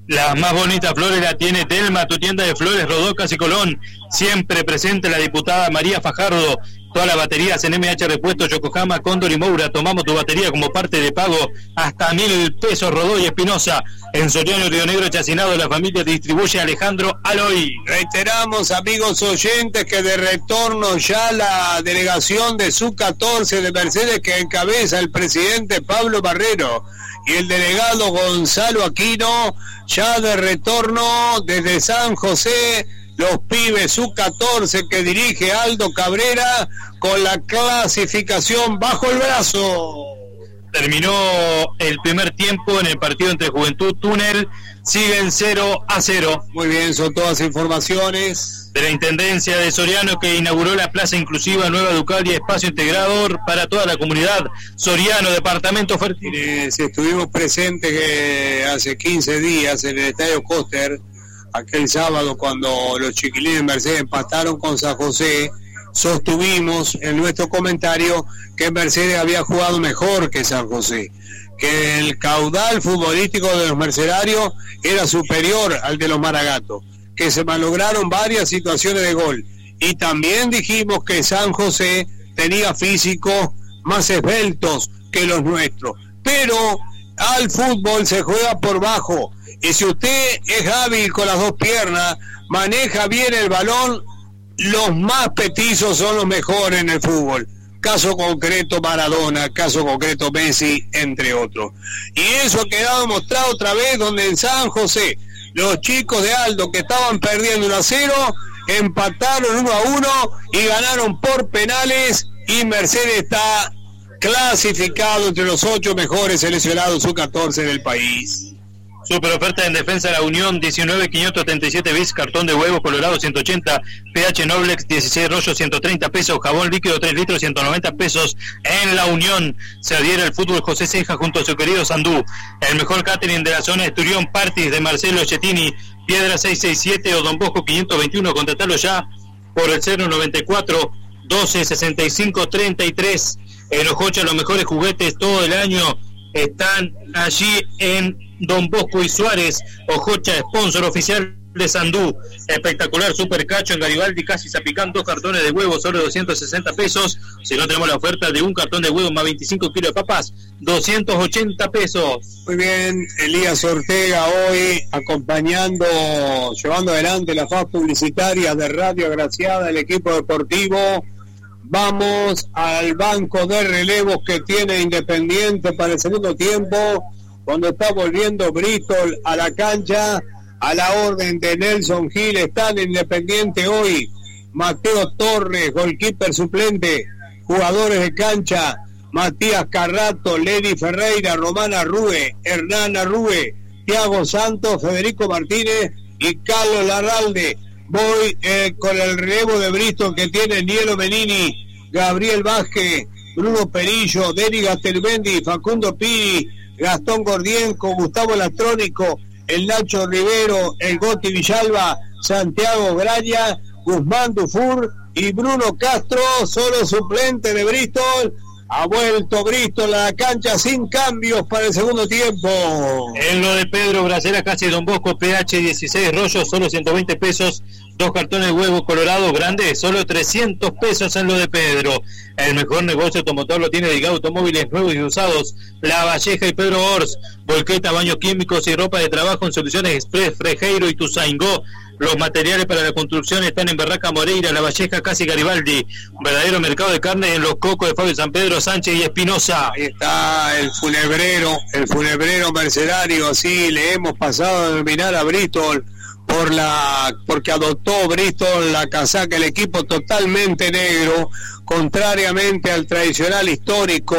Speaker 1: Las más bonitas flores la tiene Telma, tu tienda de flores, Rodocas y Colón. Siempre presente la diputada María Fajardo. Todas las baterías en M H Repuestos, Yokohama, Cóndor y Moura. Tomamos tu batería como parte de pago hasta mil pesos. Rodó y Espinosa. En Soriano, Río Negro, Chacinado, la familia distribuye Alejandro Aloy.
Speaker 2: Reiteramos, amigos oyentes, que de retorno ya la delegación de S U catorce de Mercedes, que encabeza el presidente Pablo Barrero y el delegado Gonzalo Aquino, ya de retorno desde San José. Los pibes S U catorce que dirige Aldo Cabrera con la clasificación bajo el brazo.
Speaker 1: Terminó el primer tiempo en el partido entre Juventud Túnel. Siguen cero a cero.
Speaker 2: Muy bien, son todas informaciones
Speaker 1: de la Intendencia de Soriano, que inauguró la Plaza Inclusiva Nueva Ducal y espacio integrador para toda la comunidad. Soriano, departamento fértil.
Speaker 2: Eh, si estuvimos presentes eh, hace quince días en el Estadio Coster, aquel sábado cuando los chiquilines de Mercedes empataron con San José, sostuvimos en nuestro comentario que Mercedes había jugado mejor que San José, que el caudal futbolístico de los mercenarios era superior al de los Maragatos, que se malograron varias situaciones de gol, y también dijimos que San José tenía físicos más esbeltos que los nuestros, pero al fútbol se juega por bajo, y si usted es hábil con las dos piernas, maneja bien el balón, los más petizos son los mejores en el fútbol. Caso concreto Maradona, caso concreto Messi, entre otros. Y eso ha quedado demostrado otra vez, donde en San José los chicos de Aldo, que estaban perdiendo uno a cero, empataron uno a uno y ganaron por penales, y Mercedes está clasificado entre los ocho mejores seleccionados S U catorce del país.
Speaker 1: Super oferta en defensa de la Unión, diecinueve quinientos setenta y siete bis, cartón de huevo colorado ciento ochenta, P H Noblex dieciséis rollos ciento treinta pesos, jabón líquido tres litros ciento noventa pesos. En la Unión se adhiere al fútbol José Ceja junto a su querido Sandú. El mejor catering de la zona de Esturión, Partis de Marcelo Chettini, Piedra seiscientos sesenta y siete o Don Bosco quinientos veintiuno. Contratalo ya por el cero noventa y cuatro doce sesenta y cinco treinta y tres. En Ojocha los mejores juguetes todo el año están allí en Don Bosco y Suárez. Ojocha, sponsor oficial de Sandú. Espectacular Super Cacho en Garibaldi, casi Zapicán, dos cartones de huevo, solo doscientos sesenta pesos. Si no, tenemos la oferta de un cartón de huevo más veinticinco kilos de papas, doscientos ochenta pesos.
Speaker 2: Muy bien, Elías Ortega hoy acompañando, llevando adelante la faz publicitaria de Radio Agraciada, el equipo deportivo. Vamos al banco de relevos que tiene Independiente para el segundo tiempo, cuando está volviendo Bristol a la cancha, a la orden de Nelson Gil. Está en Independiente hoy Mateo Torres, goalkeeper suplente, jugadores de cancha, Matías Carrato, Lenny Ferreira, Romana Rue, Hernán Arrue, Thiago Santos, Federico Martínez y Carlos Larralde. Voy eh, con el relevo de Bristol que tiene Nielo Menini, Gabriel Vázquez, Bruno Perillo, Denis Gastelmendi, Facundo Piri, Gastón Gordienco, Gustavo Latrónico, el Nacho Rivero, el Goti Villalba, Santiago Graña, Guzmán Dufour y Bruno Castro, solo suplente de Bristol. Ha vuelto Bristol a la cancha sin cambios para el segundo tiempo.
Speaker 1: En lo de Pedro Bracera, casi Don Bosco, P H dieciséis rollos, solo ciento veinte pesos. Dos cartones de huevo colorado grandes, solo trescientos pesos en lo de Pedro. El mejor negocio automotor lo tiene Digado Automóviles nuevos y usados, La Valleja y Pedro Ors. Volqueta, baños químicos y ropa de trabajo en Soluciones Express, Frejeiro y Tuzaingó. Los materiales para la construcción están en Barraca Moreira, La Valleja, casi Garibaldi. Un verdadero mercado de carne en Los Cocos de Fabio San Pedro, Sánchez y Espinosa.
Speaker 2: Ahí está el funebrero, el funebrero mercenario, así le hemos pasado a denominar a Bristol, por la porque adoptó Bristol la casaca, el equipo totalmente negro, contrariamente al tradicional histórico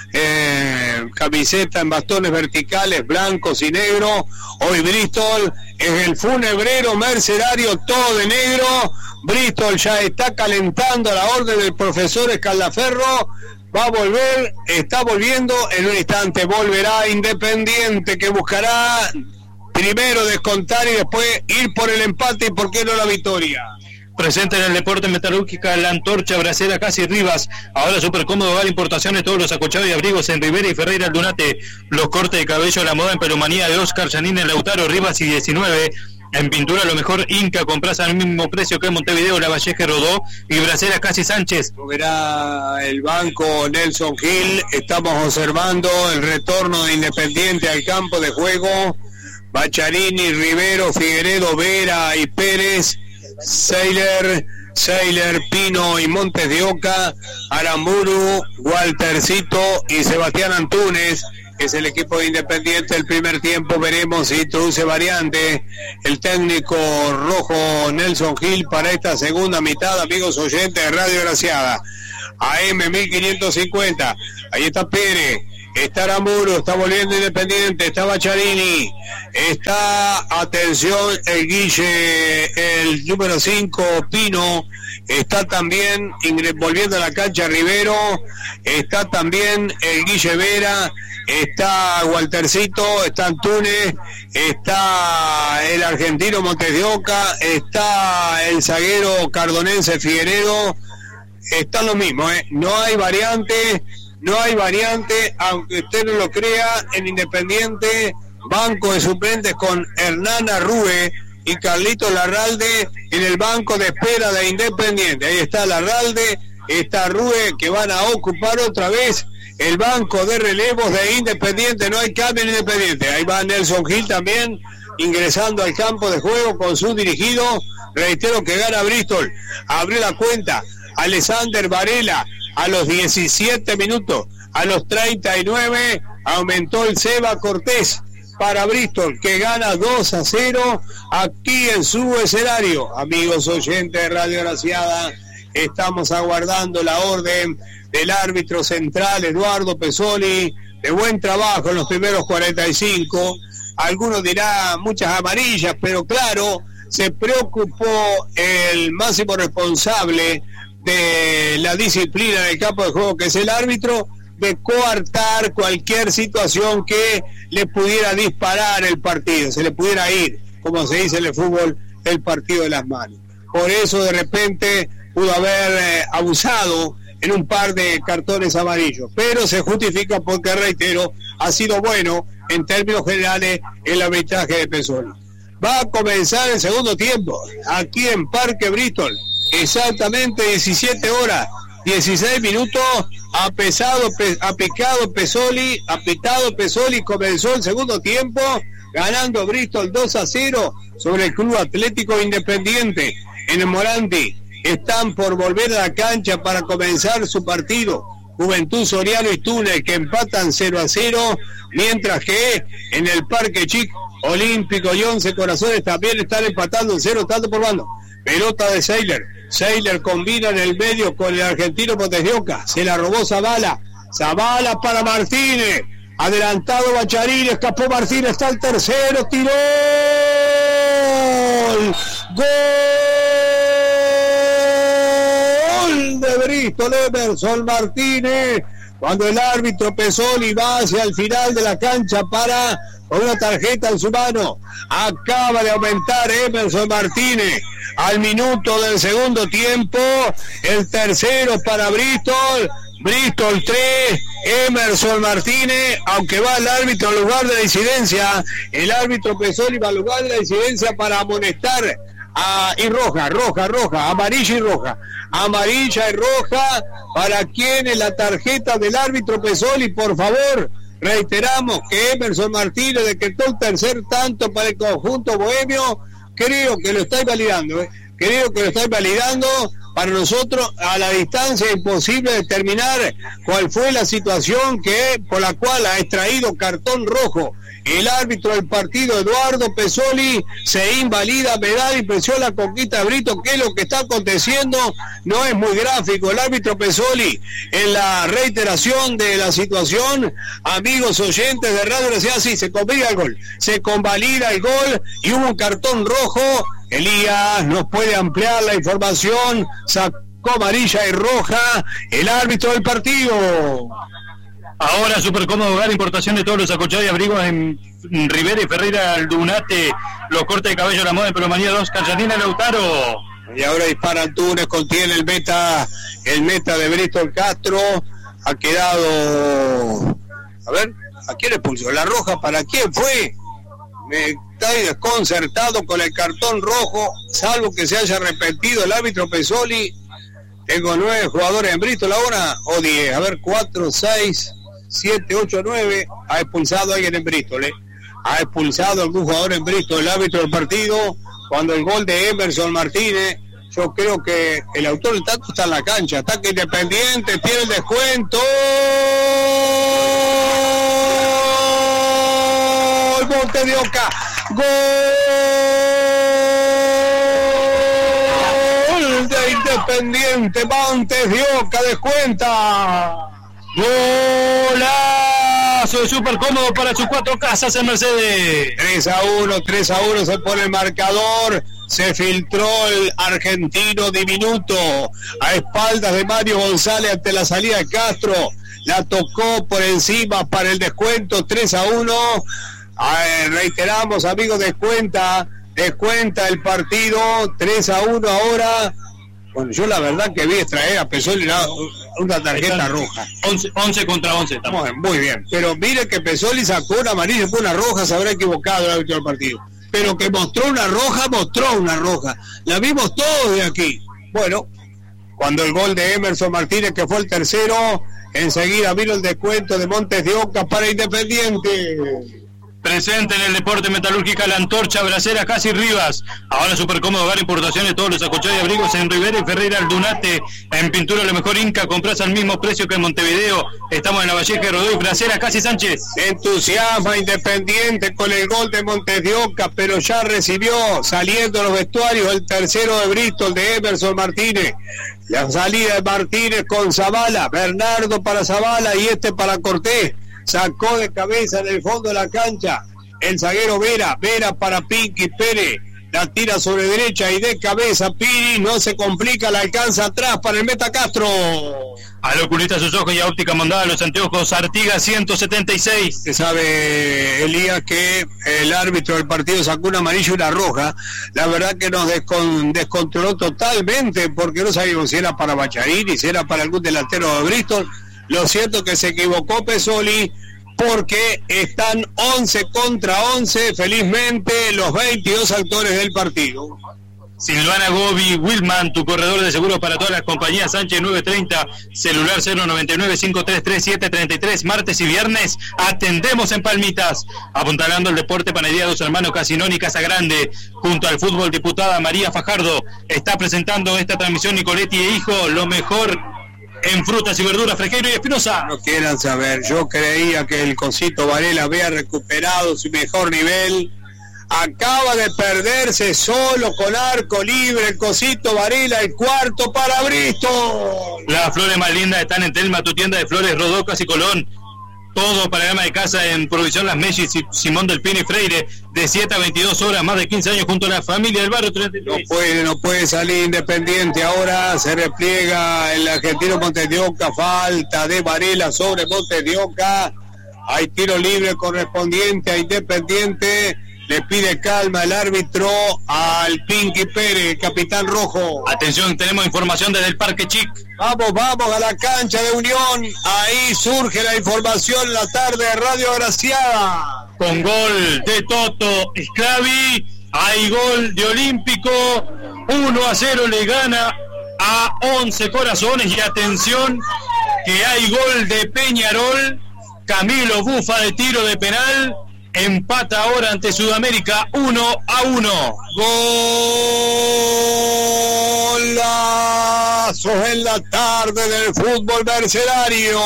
Speaker 2: eh, camiseta en bastones verticales blancos y negros. Hoy Bristol es el funebrero mercenario, todo de negro. Bristol ya está calentando a la orden del profesor Escaldaferro. Va a volver, está volviendo, en un instante volverá Independiente, que buscará primero descontar y después ir por el empate y por qué no la victoria.
Speaker 1: Presente en el deporte metalúrgica, La Antorcha, Bracera, Casi Rivas. Ahora Super Cómodo Hogar, importaciones, todos los acolchados y abrigos en Rivera y Ferreira Aldunate. Los cortes de cabello, la moda en pelumanía de Oscar, Janine, Lautaro, Rivas y diecinueve. En pintura lo mejor Inca, compras al mismo precio que en Montevideo, La Valleje, Rodó y Bracera, Casi Sánchez.
Speaker 2: Verá el banco Nelson Gil. Estamos observando el retorno de Independiente al campo de juego. Bacharini, Rivero, Figueredo, Vera y Pérez, Seiler, Seiler, Pino y Montes de Oca, Aramburu, Waltercito y Sebastián Antunes. Es el equipo de Independiente. El primer tiempo veremos si introduce variante el técnico rojo Nelson Gil para esta segunda mitad, amigos oyentes de Radio Graciada. A M mil quinientos cincuenta, ahí está Pérez, está Aramburu, está volviendo Independiente, está Bacharini, está, atención, el Guille, el número cinco, Pino, está también volviendo a la cancha Rivero, está también el Guille Vera, está Waltercito, está Antunes, está el argentino Montes de Oca, está el zaguero cardonense Figueredo. Están lo mismo, ¿eh? No hay variante, no hay variante, aunque usted no lo crea, en Independiente, banco de suplentes con Hernán Arrue y Carlito Larralde en el banco de espera de Independiente. Ahí está Larralde, está Arrue, que van a ocupar otra vez el banco de relevos de Independiente. No hay cambio en Independiente. Ahí va Nelson Gil también ingresando al campo de juego con su dirigido. Reitero que gana Bristol. Abrió la cuenta Alexander Varela a los diecisiete minutos. A los treinta y nueve aumentó el Seba Cortés para Bristol, que gana dos a cero aquí en su escenario. Amigos oyentes de Radio Graciada, estamos aguardando la orden del árbitro central Eduardo Pesoli. De buen trabajo en los primeros cuarenta y cinco. Algunos dirán muchas amarillas, pero claro, se preocupó el máximo responsable de la disciplina del campo de juego, que es el árbitro, de coartar cualquier situación que le pudiera disparar el partido, se le pudiera ir, como se dice en el fútbol, el partido de las manos. Por eso de repente pudo haber eh, abusado en un par de cartones amarillos, pero se justifica porque, reitero, ha sido bueno en términos generales el arbitraje de Pesoli. Va a comenzar el segundo tiempo aquí en Parque Bristol, exactamente diecisiete horas, dieciséis minutos. Ha pesado, ha picado Pesoli, ha pitado Pesoli, comenzó el segundo tiempo, ganando Bristol dos a cero sobre el Club Atlético Independiente. En el Morandi están por volver a la cancha para comenzar su partido Juventud Soriano y Túnez, que empatan cero a cero, mientras que en el Parque Chic, Olímpico y Once Corazones también están empatando en cero, tanto por bando. Pelota de Seiler, Seiler combina en el medio con el argentino Montes de Oca, se la robó Zavala, Zavala para Martínez, adelantado Bacharini, escapó Martínez, está el tercero, tiró, gol de Bristol, Emerson Martínez, cuando el árbitro Pesoli va hacia el final de la cancha para, con una tarjeta en su mano, acaba de aumentar Emerson Martínez al minuto del segundo tiempo, el tercero para Bristol, Bristol tres, Emerson Martínez, aunque va el árbitro al lugar de la incidencia, el árbitro Pesoli va al lugar de la incidencia para amonestar a, y roja, roja, roja, amarilla y roja, amarilla y roja, para quien es la tarjeta del árbitro Pesoli, por favor. Reiteramos que Emerson Martínez decretó el tercer tanto para el conjunto bohemio. Creo que lo estáis validando, ¿eh? creo que lo estáis validando. Para nosotros a la distancia es imposible determinar cuál fue la situación que por la cual ha extraído cartón rojo el árbitro del partido, Eduardo Pesoli. Se invalida, me da la impresión la conquista de Brito, que es lo que está aconteciendo. No es muy gráfico el árbitro Pesoli en la reiteración de la situación. Amigos oyentes de Radio Graciada, sí, se convalida el gol, se convalida el gol y hubo un cartón rojo. Elías nos puede ampliar la información. Sacó amarilla y roja el árbitro del partido.
Speaker 1: Ahora Super Cómodo Hogar, importación de todos los acolchados y abrigos en Rivera y Ferreira Aldunate. Los cortes de cabello, la moda en pelumanía de Oscar, Janina, Lautaro.
Speaker 2: Y ahora dispara Antunes, contiene el meta, el meta de Bristol Castro. Ha quedado, a ver, ¿a quién le pulsó? ¿La roja para quién fue? Me está desconcertado con el cartón rojo, salvo que se haya arrepentido el árbitro Pesoli. Tengo nueve jugadores en Bristol ahora, o diez, a ver, cuatro, seis, siete, ocho, nueve. Ha expulsado a alguien en Bristol, ¿eh? Ha expulsado a algún jugador en Bristol, el árbitro del partido, cuando el gol de Emerson Martínez. Yo creo que el autor del tanto está en la cancha. Ataque Independiente, tiene el descuento. ¡Gol! Montes de Oca. ¡Gol de Independiente! Montes de Oca descuenta.
Speaker 1: Golazo de súper cómodo para sus cuatro casas en Mercedes.
Speaker 2: tres a uno, tres a uno se pone el marcador. Se filtró el argentino diminuto a espaldas de Mario González ante la salida de Castro. La tocó por encima para el descuento, tres a uno. Ver, reiteramos, amigos, descuenta, descuenta el partido, tres a uno ahora. Bueno, yo la verdad que vi extraer a Pesoli una, una tarjeta roja.
Speaker 1: once contra once.
Speaker 2: Muy, muy bien, pero mire que Pesoli sacó una amarilla y fue una roja, se habrá equivocado el árbitro del partido. Pero que mostró una roja, mostró una roja. La vimos todos de aquí. Bueno, cuando el gol de Emerson Martínez, que fue el tercero, enseguida vino el descuento de Montes de Oca para Independiente.
Speaker 1: Presente en el deporte metalúrgica La Antorcha, Bracera, Casi Rivas. Ahora súper cómodo, hogar, importaciones, todos los acolchados y abrigos en Rivera y Ferreira Aldunate. En pintura lo mejor Inca, compras al mismo precio que en Montevideo. Estamos en La Valleja de Rodoy, Bracera, Casi Sánchez.
Speaker 2: Se entusiasma Independiente con el gol de Montes de Oca, pero ya recibió, saliendo los vestuarios, el tercero de Bristol de Emerson Martínez. La salida de Martínez con Zavala, Bernardo para Zavala y este para Cortés. Sacó de cabeza en el fondo de la cancha el zaguero Vera, Vera para Pinky Pérez, la tira sobre derecha y de cabeza Piri, no se complica, la alcanza atrás para el meta Castro.
Speaker 1: Al oculista sus ojos y a óptica mondada los anteojos Artigas ciento setenta y seis.
Speaker 2: Se sabe, Elías, que el árbitro del partido sacó una amarilla y una roja. La verdad que nos descon- descontroló totalmente porque no sabíamos si era para Bacharini, si era para algún delantero de Bristol. Lo cierto que se equivocó Pesoli porque están once contra once, felizmente, los veintidós actores del partido.
Speaker 1: Silvana Gobi, Wilman, tu corredor de seguros para todas las compañías, Sánchez nueve treinta, celular cero noventa y nueve, cinco tres tres, siete tres tres, martes y viernes, atendemos en Palmitas. Apuntalando el deporte, Panadería Dos Hermanos, Casinón y Casa Grande, junto al fútbol, diputada María Fajardo, está presentando esta transmisión Nicoletti e Hijo, lo mejor en frutas y verduras, Frequeiro y Espinosa.
Speaker 2: No quieran saber, yo creía que el Cosito Varela había recuperado su mejor nivel. Acaba de perderse solo con arco libre el Cosito Varela, el cuarto para Bristol.
Speaker 1: Las flores más lindas están en Telma, tu tienda de flores, Rodocas y Colón. Todo para el ama de casa en Provisión Las Mellis y Simón del Pino y Freire, de siete a veintidós horas, más de quince años junto a la familia del barrio treinta y tres.
Speaker 2: No puede, no puede salir Independiente ahora, se repliega el argentino Montes de Oca, falta de Varela sobre Montes de Oca. Hay tiro libre correspondiente a Independiente. Le pide calma el árbitro al Pinky Pérez, capitán rojo.
Speaker 1: Atención, tenemos información desde el Parque Chic.
Speaker 2: Vamos, vamos a la cancha de Unión. Ahí surge la información en la tarde de Radio Agraciada.
Speaker 1: Con gol de Toto Sclavi, hay gol de Olímpico. uno a cero le gana a once Corazones. Y atención, que hay gol de Peñarol. Camilo Bufa de tiro de penal. Empata ahora ante Sudamérica uno a uno.
Speaker 2: Golazos en la tarde del fútbol mercenario.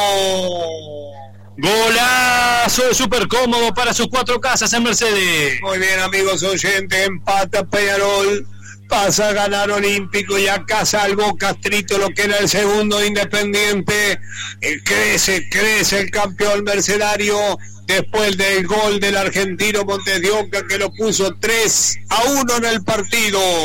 Speaker 1: Golazo súper cómodo para sus cuatro casas en Mercedes.
Speaker 2: Muy bien, amigos oyentes, empata Peñarol, pasa a ganar Olímpico y acá salvó Castrito lo que era el segundo Independiente. Eh, crece, crece el campeón mercenario después del gol del argentino Montes de Oca, que lo puso tres a uno en el partido.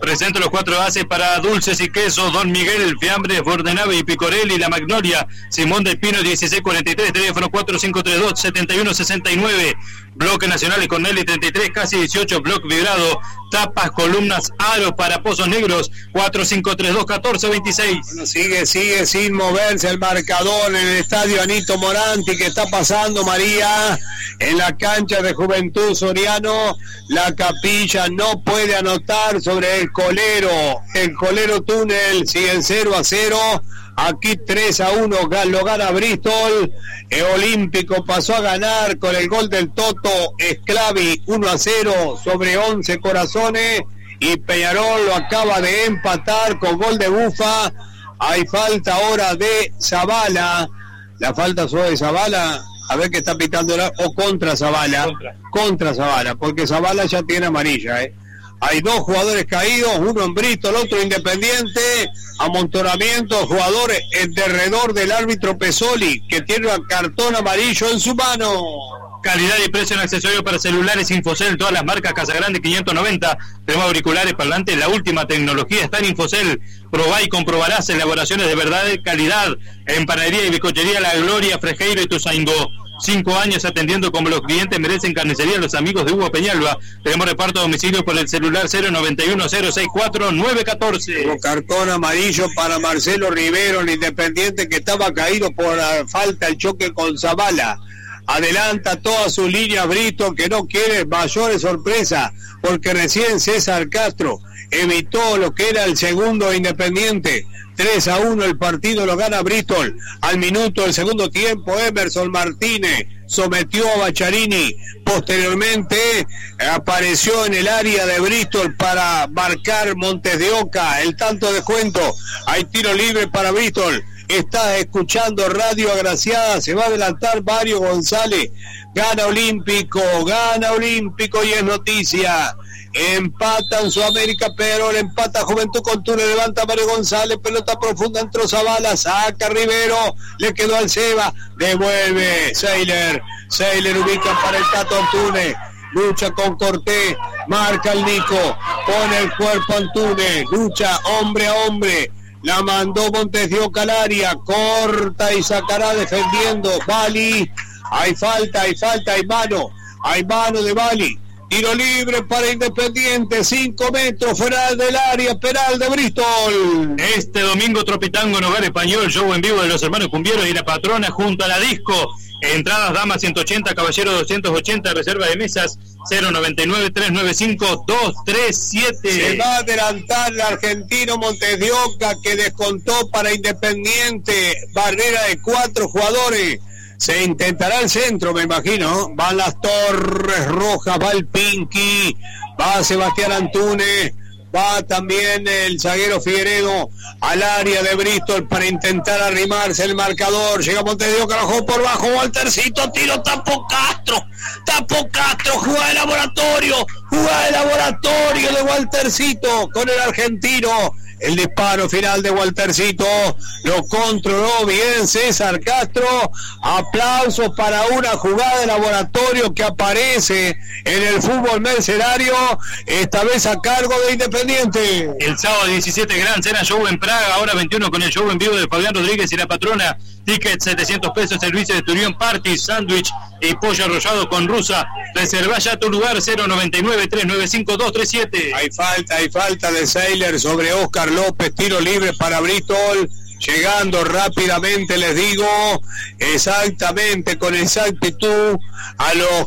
Speaker 1: Presento los cuatro bases para dulces y quesos: Don Miguel, Fiambres, Bordenave y Picorelli. La Magnolia, Simón del Pino, dieciséis cuarenta y tres, teléfono cuatro cinco tres dos, siete uno seis nueve. Bloque Nacional Corneli treinta y tres, casi dieciocho, bloque vibrado, tapas, columnas, aro para pozos negros, cuatro cinco tres dos, uno cuatro dos seis.
Speaker 2: Bueno, sigue, sigue sin moverse el marcador en el estadio Anito Moranti. Que está pasando, María, en la cancha de Juventud Soriano. La Capilla no puede anotar sobre el Colero. El Colero Túnel sigue en cero a cero. Aquí tres a uno lo gana Bristol. El Olímpico pasó a ganar con el gol del Toto Esclavi, uno a cero sobre once Corazones. Y Peñarol lo acaba de empatar con gol de Bufa. Hay falta ahora de Zavala. La falta sobre Zavala, a ver qué está pitando, o contra Zavala. Contra, contra Zavala, porque Zavala ya tiene amarilla, ¿eh? Hay dos jugadores caídos, uno en Bristol, otro Independiente. Amontonamiento, jugadores en derredor del árbitro Pesoli, que tiene un cartón amarillo en su mano.
Speaker 1: Calidad y precio en accesorios para celulares Infocel, todas las marcas, Casagrande quinientos noventa, tenemos auriculares, parlantes, la última tecnología está en Infocel. Probá y comprobarás elaboraciones de verdad de calidad en panadería y bizcochería La Gloria, Frejeiro y Tuzaingó. Cinco años atendiendo como los clientes merecen. Carnicería Los Amigos de Hugo Peñalba. Tenemos reparto a domicilio por el celular cero noventa y uno, cero sesenta y cuatro, nueve catorce.
Speaker 2: Un cartón amarillo para Marcelo Rivero, el Independiente, que estaba caído por la falta el choque con Zavala. Adelanta toda su línea Brito, que no quiere mayores sorpresas, porque recién César Castro evitó lo que era el segundo Independiente. tres a uno el partido lo gana Bristol. Al minuto del segundo tiempo, Emerson Martínez sometió a Bacharini. Posteriormente apareció en el área de Bristol para marcar Montes de Oca el tanto de descuento. Hay tiro libre para Bristol. Está escuchando Radio Agraciada, se va a adelantar Mario González. Gana Olímpico, gana Olímpico y es noticia. Empata en Sudamérica, pero le empata Juventud con Túnez, levanta Mario González, pelota profunda, entró Zavala, saca Rivero, le quedó al Seba, devuelve Seiler, Seiler ubica para el Tato Antunes, lucha con Cortés, marca el Nico, pone el cuerpo Antunes, lucha hombre a hombre, la mandó Montes de Oca al área, corta y sacará defendiendo Bali. Hay falta, hay falta, hay mano, hay mano de Bali. Tiro libre para Independiente, cinco metros fuera del área penal de Bristol.
Speaker 1: Este domingo Tropitango en Hogar Español, show en vivo de los hermanos Cumbieros y la patrona junto a la disco. Entradas damas ciento ochenta, caballeros doscientos ochenta, reserva de mesas cero noventa y nueve, trescientos noventa y cinco, doscientos treinta y siete.
Speaker 2: Se va a adelantar el argentino Montes de Oca, que descontó para Independiente, barrera de cuatro jugadores. Se intentará el centro, me imagino. Van las Torres Rojas, va el Pinky, va Sebastián Antunes, va también el zaguero Figueredo al área de Bristol para intentar arrimarse el marcador. Llega Montes de Oca, bajó por bajo, Waltercito, tiro, tapó Castro, tapó Castro, jugada de laboratorio, jugada de laboratorio de Waltercito con el argentino. El disparo final de Waltercito lo controló bien César Castro. Aplausos para una jugada de laboratorio que aparece en el fútbol mercenario, esta vez a cargo de Independiente.
Speaker 1: El sábado diecisiete Gran Cena Show en Praga, ahora veintiuno con el show en vivo de Fabián Rodríguez y la patrona. Tickets setecientos pesos, servicio de Turión Party, sándwich y pollo arrollado con rusa. Reserva ya tu lugar cero noventa y nueve, trescientos noventa y cinco, doscientos treinta y siete.
Speaker 2: Hay falta, hay falta de Seiler sobre Oscar López, tiro libre para Bristol. Llegando rápidamente, les digo, exactamente, con exactitud, a los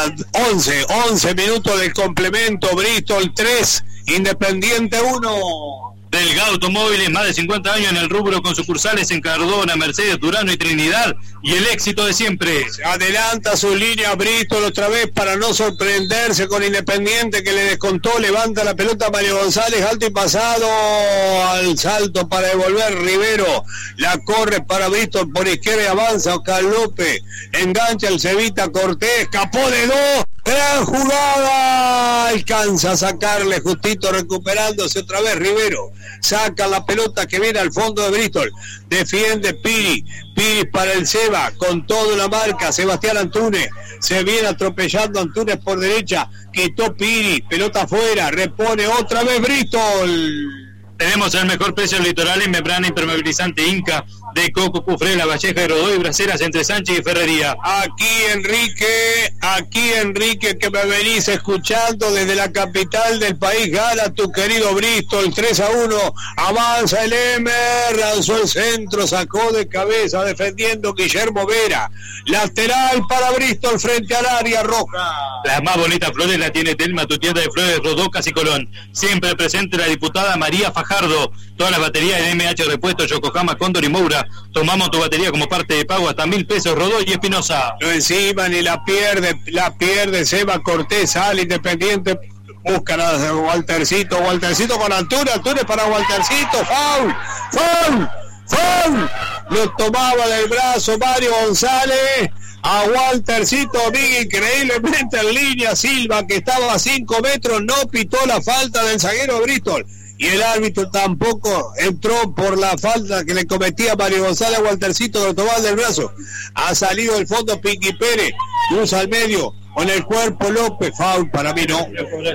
Speaker 2: once, once minutos del complemento. Bristol tres, Independiente uno.
Speaker 1: Delgado Automóviles, más de cincuenta años en el rubro, con sucursales en Cardona, Mercedes, Durano y Trinidad, y el éxito de siempre.
Speaker 2: Se adelanta su línea Bristol otra vez para no sorprenderse con Independiente, que le descontó. Levanta la pelota Mario González, alto y pasado al salto para devolver Rivero, la corre para Bristol por izquierda y avanza Oscar López, engancha el Cevita Cortés, escapó de dos, gran jugada alcanza a sacarle, justito recuperándose otra vez Rivero. Saca la pelota que viene al fondo de Bristol. Defiende Piri. Piri para el Seba, con toda la marca. Sebastián Antunes. Se viene atropellando Antunes por derecha. Quitó Piri. Pelota afuera. Repone otra vez Bristol.
Speaker 1: Tenemos el mejor precio del litoral en membrana impermeabilizante Inca de Coco, Cufré, La Valleja y Rodó y Braceras entre Sánchez y Ferrería.
Speaker 2: Aquí Enrique, aquí Enrique que me venís escuchando desde la capital del país, gana tu querido Bristol tres a uno, avanza el Emer, lanzó el centro, sacó de cabeza defendiendo Guillermo Vera, lateral para Bristol frente al área roja.
Speaker 1: Las más bonitas flores la tiene Telma, tu tienda de flores Rodó, Casi Colón. Siempre presente la diputada María Fajardo. Todas las baterías de M H Repuestos, Yokohama, Cóndor y Moura. Tomamos tu batería como parte de pago hasta mil pesos, Rodó y Espinosa.
Speaker 2: No encima ni la pierde, la pierde Seba Cortés, al Independiente. Buscan a Waltercito, Waltercito con Antunes, Antunes para Waltercito, foul, foul, foul. Lo tomaba del brazo Mario González. A Waltercito Miguel, increíblemente en línea. Silva, que estaba a cinco metros, no pitó la falta del zaguero Bristol. Y el árbitro tampoco entró por la falta que le cometía Mario González a Waltercito, que lo tomaba del brazo. Ha salido del fondo Pinky Pérez, cruza al medio, con el cuerpo López, foul, para mí no.